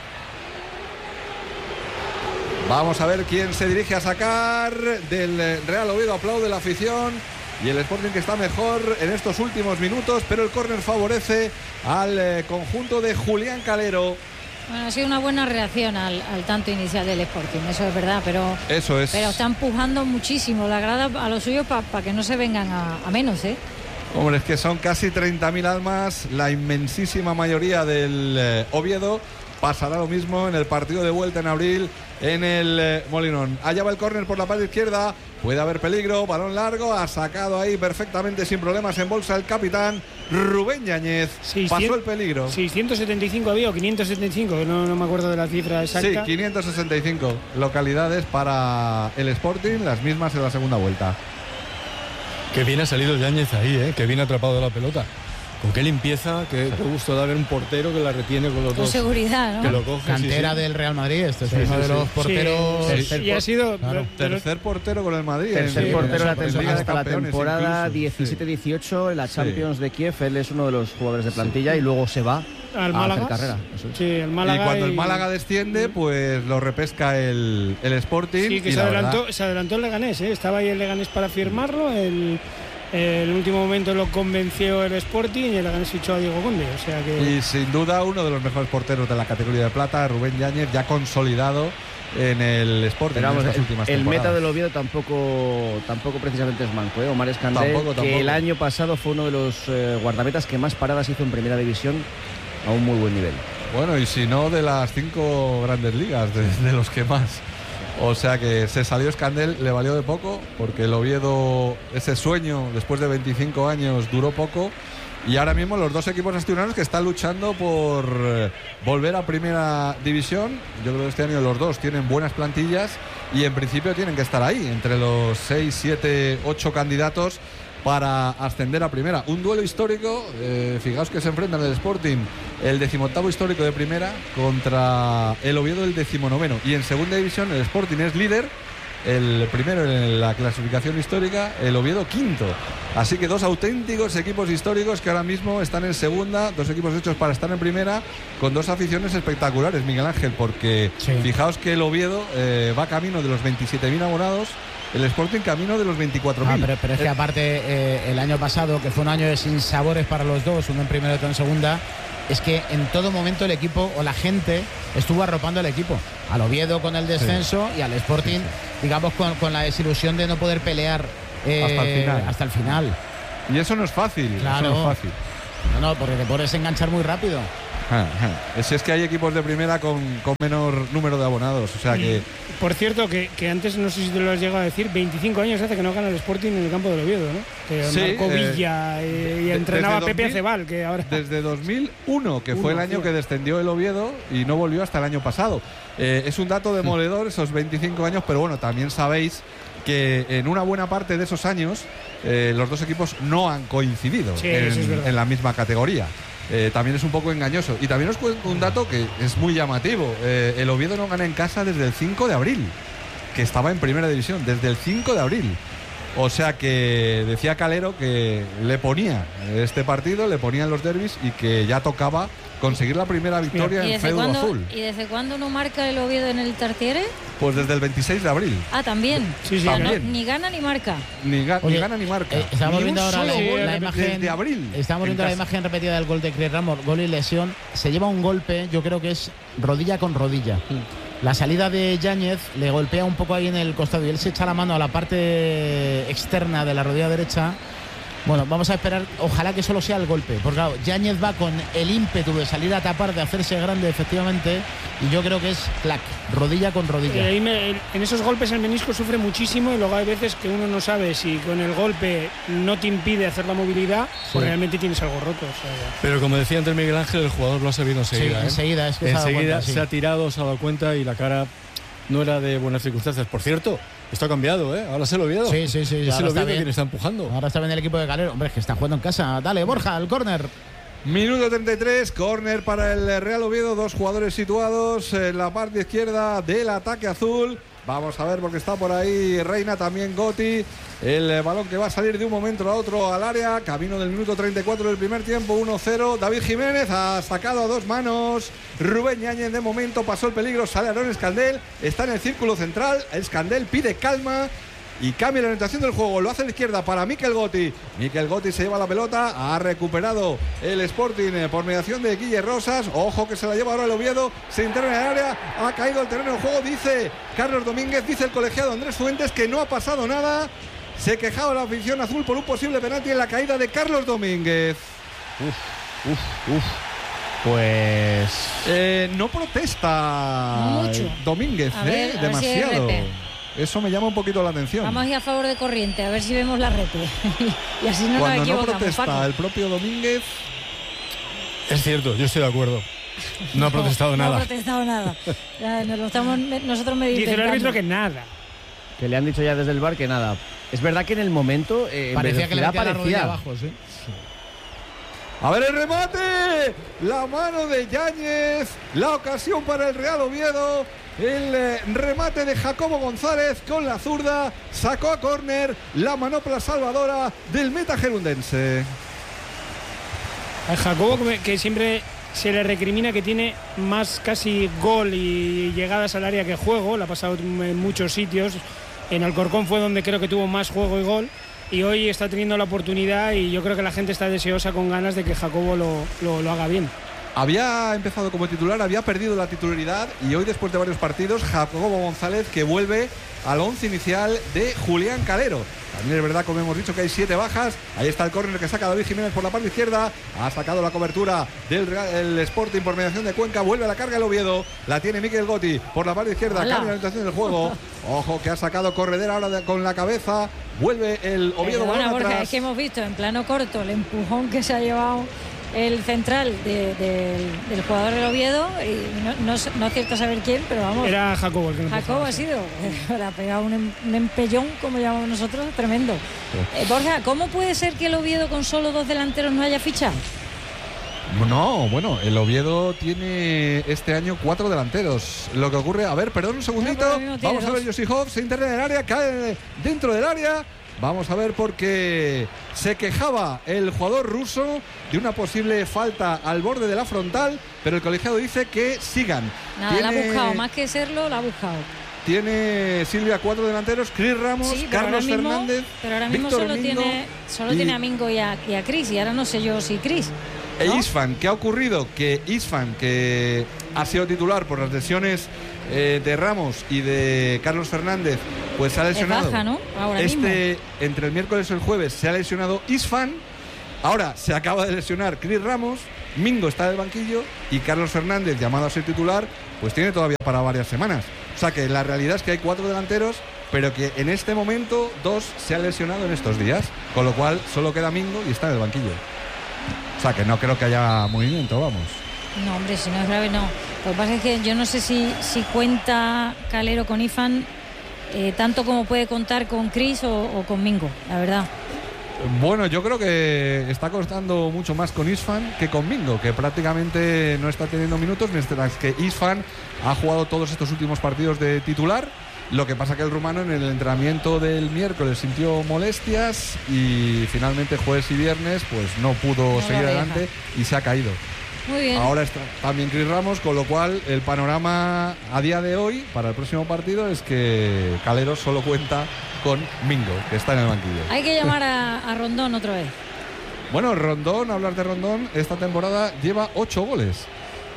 Vamos a ver quién se dirige a sacar del Real Oviedo. Aplaude la afición. Y el Sporting que está mejor en estos últimos minutos, pero el córner favorece al eh, conjunto de Julián Calero. Bueno, ha sido una buena reacción al, al tanto inicial del Sporting, eso es verdad, pero Eso es. pero está empujando muchísimo la grada a los suyos para pa que no se vengan a, a menos, ¿eh? Hombre, es que son casi treinta mil almas, la inmensísima mayoría del eh, Oviedo. Pasará lo mismo en el partido de vuelta en abril en el eh, Molinón. Allá va el córner por la parte izquierda. Puede haber peligro. Balón largo. Ha sacado ahí perfectamente sin problemas en bolsa el capitán Rubén Yáñez. Pasó el peligro. seiscientos setenta y cinco había o quinientos setenta y cinco, que no, no me acuerdo de la cifra exacta. Sí, quinientos sesenta y cinco localidades para el Sporting, las mismas en la segunda vuelta. Que bien ha salido Yáñez ahí, ¿eh? Que bien ha atrapado la pelota. Con qué limpieza, qué, qué gusto da ver un portero que la retiene con los Con dos. seguridad, ¿no? Que lo coge, Cantera sí, sí. del Real Madrid, este es Sí, uno sí, de sí. los porteros. Sí, tercer y ha por- sido claro. Tercer portero con el Madrid. Tercer en- portero de la en- en- temporada en- hasta la campeones temporada incluso. diecisiete dieciocho en la Sí. Champions de Kiev. Él es uno de los jugadores de plantilla y luego se va Al a Málaga. hacer carrera. Eso es. Sí, el Y Málaga. cuando el y- Málaga desciende, pues lo repesca el, el Sporting. Sí, que y se la adelantó, verdad- se adelantó el Leganés, ¿eh? Estaba ahí el Leganés para firmarlo. El, el último momento lo convenció el Sporting y el Leganés fichó a Diego Conde. O sea que. Y sin duda uno de los mejores porteros de la categoría de plata, Rubén Yáñez, ya consolidado en el Sporting Pero vamos, en estas el, últimas el temporadas. meta del Oviedo tampoco tampoco precisamente es manco, ¿eh? Omar Escandé, Tampoco, que tampoco. el año pasado fue uno de los eh, guardametas que más paradas hizo en primera división a un muy buen nivel. Bueno, y si no, de las cinco grandes ligas, de, de los que más. O sea que se salió Escandel, le valió de poco, porque el Oviedo, ese sueño, después de veinticinco años, duró poco. Y ahora mismo los dos equipos asturianos que están luchando por eh, volver a primera división. Yo creo que este año los dos tienen buenas plantillas y en principio tienen que estar ahí, entre los seis, siete, ocho candidatos para ascender a primera. Un duelo histórico, eh, fijaos que se enfrentan el Sporting, el decimoctavo histórico de primera, contra el Oviedo, el decimonoveno. Y en segunda división el Sporting es líder, el primero en la clasificación histórica, el Oviedo quinto. Así que dos auténticos equipos históricos que ahora mismo están en segunda, dos equipos hechos para estar en primera, con dos aficiones espectaculares, Miguel Ángel, porque Sí. fijaos que el Oviedo eh, va camino de los veintisiete mil abonados, el Sporting camino de los veinticuatro mil. Ah, pero, pero es que aparte eh, el año pasado, que fue un año de sinsabores para los dos, uno en primera y otro en segunda, es que en todo momento el equipo o la gente estuvo arropando al equipo. Al Oviedo con el descenso y al Sporting, digamos, con, con la desilusión de no poder pelear eh, Hasta el final. hasta el final. Y eso no es fácil, Claro. eso no es fácil. No, no, porque te puedes enganchar muy rápido. Ah, ah. Si es que hay equipos de primera con, con menor número de abonados, o sea que Por cierto, que, que antes, no sé si te lo has llegado a decir, veinticinco años hace que no gana el Sporting en el campo del Oviedo, ¿no? Que Sí, marcó eh, Villa eh, y de- entrenaba a desde Pepe dos mil Acebal, que ahora. desde dos mil uno, que Uno, fue el año tío. que descendió el Oviedo y no volvió hasta el año pasado. Eh, es un dato demoledor esos veinticinco años, pero bueno, también sabéis que en una buena parte de esos años eh, los dos equipos no han coincidido Sí, eso es en, verdad. en la misma categoría. Eh, también es un poco engañoso. Y también os cuento un dato que es muy llamativo. Eh, el Oviedo no gana en casa desde el cinco de abril, que estaba en primera división, desde el cinco de abril. O sea que decía Calero que le ponía este partido, le ponían los derbis y que ya tocaba conseguir la primera victoria ¿Y en desde, feudo cuándo, azul. ¿Y desde cuándo no marca el Oviedo en el Tartiere? Pues desde el veintiséis de abril. Ah, también. Sí, sí, O sea, no- también. ni gana ni marca. Ni, ga- Oye, ni gana ni marca. Eh, estamos Ni un viendo ahora solo la, gol la imagen desde abril. Estamos en viendo la casa. imagen repetida del gol de Cris Ramos, gol y lesión. Se lleva un golpe, yo creo que es rodilla con rodilla. La salida de Yáñez le golpea un poco ahí en el costado y él se echa la mano a la parte externa de la rodilla derecha Bueno, vamos a esperar, ojalá que solo sea el golpe, porque claro, Yáñez va con el ímpetu de salir a tapar, de hacerse grande efectivamente, y yo creo que es clac, rodilla con rodilla. Eh, me, en esos golpes el menisco sufre muchísimo y luego hay veces que uno no sabe si con el golpe no te impide hacer la movilidad sí. o realmente tienes algo roto. O sea, pero como decía antes Miguel Ángel, el jugador lo ha sabido enseguida. Sí, ¿eh? enseguida, es que enseguida se ha dado cuenta, sí. se ha tirado, se ha dado cuenta y la cara no era de buenas circunstancias. Por cierto, esto ha cambiado, ¿eh? Ahora se lo Oviedo. Sí, sí, sí. Es el Oviedo quien está empujando. Ahora está bien el equipo de Calero. Hombre, es que está jugando en casa. Dale, Borja, al córner. Minuto treinta y tres, córner para el Real Oviedo. Dos jugadores situados en la parte izquierda del ataque azul. Vamos a ver porque está por ahí Reina, también Gotti. El balón que va a salir de un momento a otro al área. Camino del minuto treinta y cuatro del primer tiempo, uno cero. David Jiménez ha sacado a dos manos. Rubén Yáñez de momento pasó el peligro. Sale Aaron Escandel. Está en el círculo central. Escandel pide calma y cambia la orientación del juego. Lo hace a la izquierda para Mikel Gotti. Mikel Gotti se lleva la pelota. Ha recuperado el Sporting por mediación de Guille Rosas. Ojo que se la lleva ahora el Oviedo. Se interna en el área. Ha caído el terreno del juego. Dice Carlos Domínguez, dice el colegiado Andrés Fuentes que no ha pasado nada. Se quejaba la afición azul por un posible penalti en la caída de Carlos Domínguez. Uf, uf, uf. Pues... Eh, no protesta no mucho. Domínguez, a ver, eh, a demasiado. ver si Eso me llama un poquito la atención. Vamos a ir a favor de corriente, a ver si vemos la repe. Y así no Cuando nos no equivocamos, protesta Paco. el propio Domínguez. Es cierto, yo estoy de acuerdo. No ha protestado no, nada. No ha protestado nada. Ya, nos lo estamos nosotros medio Dice el intentando. árbitro que nada. Que le han dicho ya desde el bar que nada. Es verdad que en el momento eh, parecía que le metía la rodilla parecía abajo, sí. A ver el remate. La mano de Yáñez. La ocasión para el Real Oviedo. El eh, remate de Jacobo González con la zurda. Sacó a córner la manopla salvadora del meta gerundense. A Jacobo que, que siempre se le recrimina que tiene más casi gol y llegadas al área que juego. La ha pasado en muchos sitios. En Alcorcón fue donde creo que tuvo más juego y gol. Y hoy está teniendo la oportunidad y yo creo que la gente está deseosa con ganas de que Jacobo lo, lo, lo haga bien. Había empezado como titular, había perdido la titularidad y hoy después de varios partidos Jacobo González que vuelve al once inicial de Julián Calero. También es verdad, como hemos dicho, que hay siete bajas. Ahí está el córner que saca David Jiménez por la parte izquierda. Ha sacado la cobertura del Real, el Sporting por mediación de Cuenca. Vuelve a la carga el Oviedo. La tiene Mikel Gotti por la parte izquierda. Hola. Cambia la orientación del juego. Ojo que ha sacado Corredera ahora de, con la cabeza. Vuelve el Oviedo. Bueno, Borja, es que hemos visto en plano corto el empujón que se ha llevado el central de, de, del jugador del Oviedo, y no, no, no es cierto saber quién, pero vamos. Era Jacobo el que Jacobo ha sido, le ha pegado un, un empellón, como llamamos nosotros, tremendo. Eh, Borja, ¿cómo puede ser que el Oviedo con solo dos delanteros no haya fichado? No, bueno, el Oviedo tiene este año cuatro delanteros. Lo que ocurre, a ver, perdón un segundito. No, vamos a ver, Josihov se interna en el área, cae dentro del área. Vamos a ver porque se quejaba el jugador ruso de una posible falta al borde de la frontal, pero el colegiado dice que sigan. Nada, tiene, la ha buscado, más que serlo, la ha buscado. Tiene Silvia cuatro delanteros, Cris Ramos, sí, Carlos mismo, Fernández, pero ahora mismo Víctor solo Mingo tiene solo y, tiene a Mingo y a, y a Cris, y ahora no sé yo si Cris. E ¿no? Isfan, ¿qué ha ocurrido? Que Isfan, que ha sido titular por las lesiones eh, de Ramos y de Carlos Fernández, pues se ha lesionado. Es baja, ¿no? Ahora este, mismo. Entre el miércoles y el jueves se ha lesionado Isfan. Ahora se acaba de lesionar Cris Ramos. Mingo está en el banquillo y Carlos Fernández, llamado a ser titular, pues tiene todavía para varias semanas. O sea que la realidad es que hay cuatro delanteros, pero que en este momento dos se han lesionado en estos días, con lo cual solo queda Mingo y está en el banquillo. O sea que no creo que haya movimiento, vamos. No, hombre, si no es grave, no. Lo que pasa es que yo no sé si, si cuenta Calero con Ifan eh, tanto como puede contar con Cris o, o con Mingo, la verdad. Bueno, yo creo que está costando mucho más con Isfan que con Mingo, que prácticamente no está teniendo minutos, mientras que Isfan ha jugado todos estos últimos partidos de titular. Lo que pasa que el rumano en el entrenamiento del miércoles sintió molestias y finalmente jueves y viernes pues no pudo no seguir adelante y se ha caído. Muy bien. Ahora está también Cris Ramos, con lo cual el panorama a día de hoy para el próximo partido es que Calero solo cuenta con Mingo, que está en el banquillo. Hay que llamar a, a Rondón otra vez. Bueno, Rondón, hablar de Rondón, esta temporada lleva ocho goles.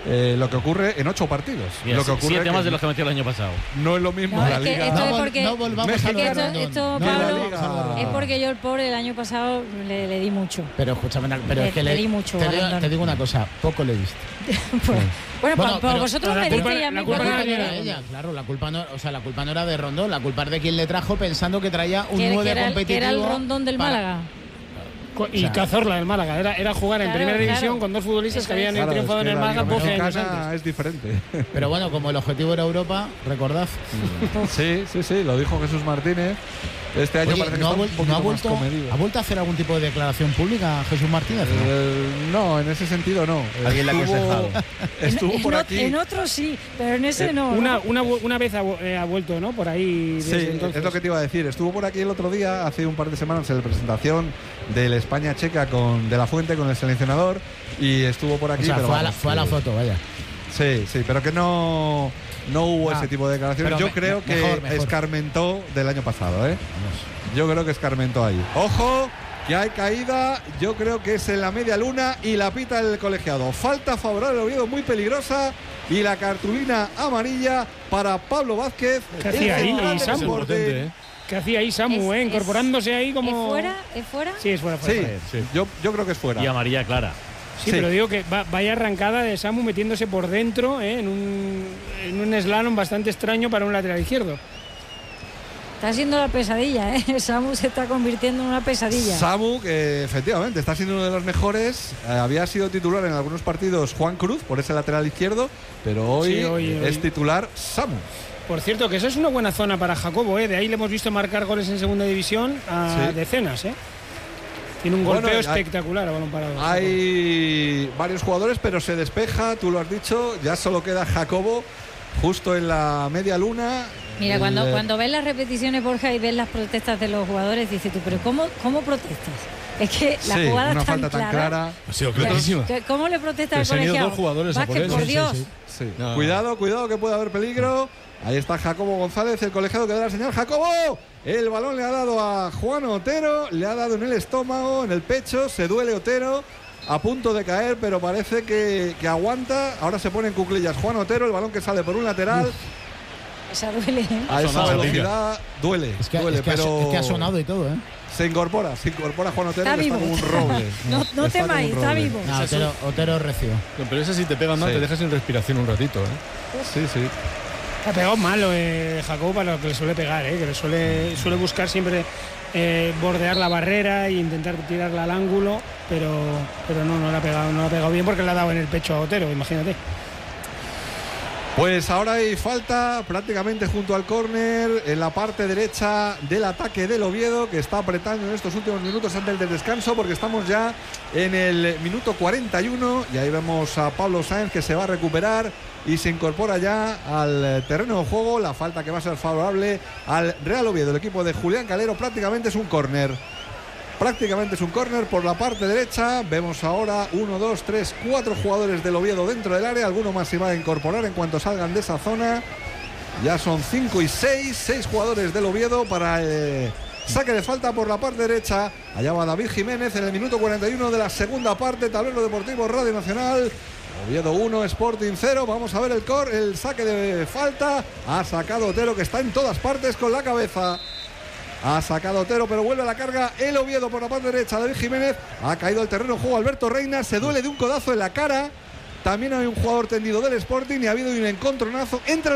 eh, lo que ocurre en ocho partidos. Y lo que ocurre siete que más de los que metió el año pasado. No es lo mismo No, la es que liga. esto No, es vol- porque- no volvamos México. a lo de Esto, Rondón. esto, No, Pablo, la liga. es porque yo el pobre el año pasado le, le di mucho. Pero escúchame, pero Le- es que le le, di mucho te, a digo, Rondón. te digo una cosa, poco le diste. Pues, bueno, Bueno, por, por pero- vosotros la me culpa- diste y a mí la por culpa la no que era era. ella, claro, la culpa no, o sea, la culpa no era de Rondón, la culpa es de quien le trajo pensando que traía un Que, nueve que era, el- competitivo. que era el Rondón del para- Málaga. Co- Y O sea, Cazorla del Málaga. Era, era jugar en Claro, primera claro. división con dos futbolistas Eso que habían es. Claro, triunfado es en que el la Málaga liga doce años mexicana antes. es diferente. Pero bueno, como el objetivo era Europa, recordad. Sí, sí, sí, lo dijo Jesús Martínez. Este año Oye, parece que ¿no, ha está un vuel- poquito no ha más vuelto, comedido. ¿ha vuelto a hacer algún tipo de declaración pública Jesús Martínez? ¿no? Eh, no, en ese sentido no. Alguien le ha Estuvo- aconsejado. Estuvo en, por en ot- aquí. en otros sí, pero en ese no. Una, ¿no? una, vu- una vez ha, vu- eh, ha vuelto, ¿no? Por ahí desde Sí, entonces. es lo que te iba a decir. Estuvo por aquí el otro día, hace un par de semanas, en la presentación del España-Checa con De La Fuente, con el seleccionador, y estuvo por O aquí. sea, pero fue, a la, vamos, fue a la que- foto, vaya. Sí, sí, pero que no, no hubo Ah, ese tipo de declaraciones. pero Yo me- creo me- que mejor, mejor. escarmentó del año pasado, ¿eh? Yo creo que escarmentó ahí. ¡Ojo! Que hay caída, yo creo que es en la media luna y la pita el colegiado. Falta favorable al Oviedo, muy peligrosa, y la cartulina amarilla para Pablo Vázquez. ¿Qué hacía el ahí, central del Samu? Sporting. Potente, ¿eh? ¿Qué hacía ahí Samu, Es- eh? es- Incorporándose ahí como. ¿Es fuera? ¿Es fuera? Sí, es fuera. fuera, Sí, fuera. Yo, yo creo que es fuera. Y amarilla clara. Sí, Sí. pero digo que va- vaya arrancada de Samu metiéndose por dentro eh, en un, en un slalom bastante extraño para un lateral izquierdo. Está siendo la pesadilla, ¿eh? Samu se está convirtiendo en una pesadilla. Samu, que efectivamente está siendo uno de los mejores. Eh, había sido titular en algunos partidos Juan Cruz por ese lateral izquierdo, pero hoy, Sí, hoy- es hoy. titular Samu. Por cierto, que esa es una buena zona para Jacobo, ¿eh? De ahí le hemos visto marcar goles en segunda división a Sí. decenas, ¿eh? Tiene un Bueno, golpeo hay- espectacular a balón parado. Hay varios jugadores, pero se despeja, tú lo has dicho, ya solo queda Jacobo justo en la media luna. Mira, El, cuando, eh, cuando ves las repeticiones, Borja, y ves las protestas de los jugadores, dices tú, pero ¿cómo, cómo protestas? Es que la sí, jugada una es tan falta tan clara. clara. Ha sido que- clarísima. que- ¿Cómo le protesta Pero al se han ido colegiado? dos jugadores a por Vázquez, él, por sí, sí, Dios. sí. Sí. No, no. Cuidado, cuidado, que puede haber peligro. Ahí está Jacobo González, el colegiado que da la señal. ¡Jacobo! El balón le ha dado a Juan Otero, le ha dado en el estómago, en el pecho, se duele Otero, a punto de caer, pero parece que, que aguanta. Ahora se pone en cuclillas Juan Otero, el balón que sale por un lateral. Esa duele, ¿eh? A esa sonado, velocidad duele, Es que, duele, es que ha- pero es que ha sonado y todo, ¿eh? se incorpora, se incorpora Juan Otero, Está que está vivo. como un roble. No, no Está como temáis, un está roble. vivo. No, Otero, Otero recio. No, pero esa si te pega mal, Sí. te dejas sin respiración un ratito, ¿eh? Sí, sí. Ha pegado malo eh, Jacobo para lo que le suele pegar, eh, que le suele, suele buscar siempre eh, bordear la barrera e intentar tirarla al ángulo, pero, pero no, no le ha pegado, no le ha pegado bien porque le ha dado en el pecho a Otero, imagínate. Pues ahora hay falta prácticamente junto al córner en la parte derecha del ataque del Oviedo, que está apretando en estos últimos minutos antes del descanso, porque estamos ya en el minuto cuarenta y uno y ahí vemos a Pablo Sáenz que se va a recuperar y se incorpora ya al terreno de juego. La falta que va a ser favorable al Real Oviedo, el equipo de Julián Calero. Prácticamente es un córner. Prácticamente es un córner por la parte derecha. Vemos ahora uno, dos, tres, cuatro jugadores del Oviedo dentro del área. Alguno más se va a incorporar en cuanto salgan de esa zona. Ya son cinco y seis. Seis jugadores del Oviedo para el saque de falta por la parte derecha. Allá va David Jiménez en el minuto cuarenta y uno de la segunda parte. Tablero Deportivo Radio Nacional. Oviedo uno, Sporting cero. Vamos a ver el cor, el saque de falta. Ha sacado Otero, que está en todas partes con la cabeza. Ha sacado Otero, pero vuelve a la carga el Oviedo por la parte derecha. David Jiménez ha caído al terreno de juego. Alberto Reina se duele de un codazo en la cara. También hay un jugador tendido del Sporting y ha habido un encontronazo entre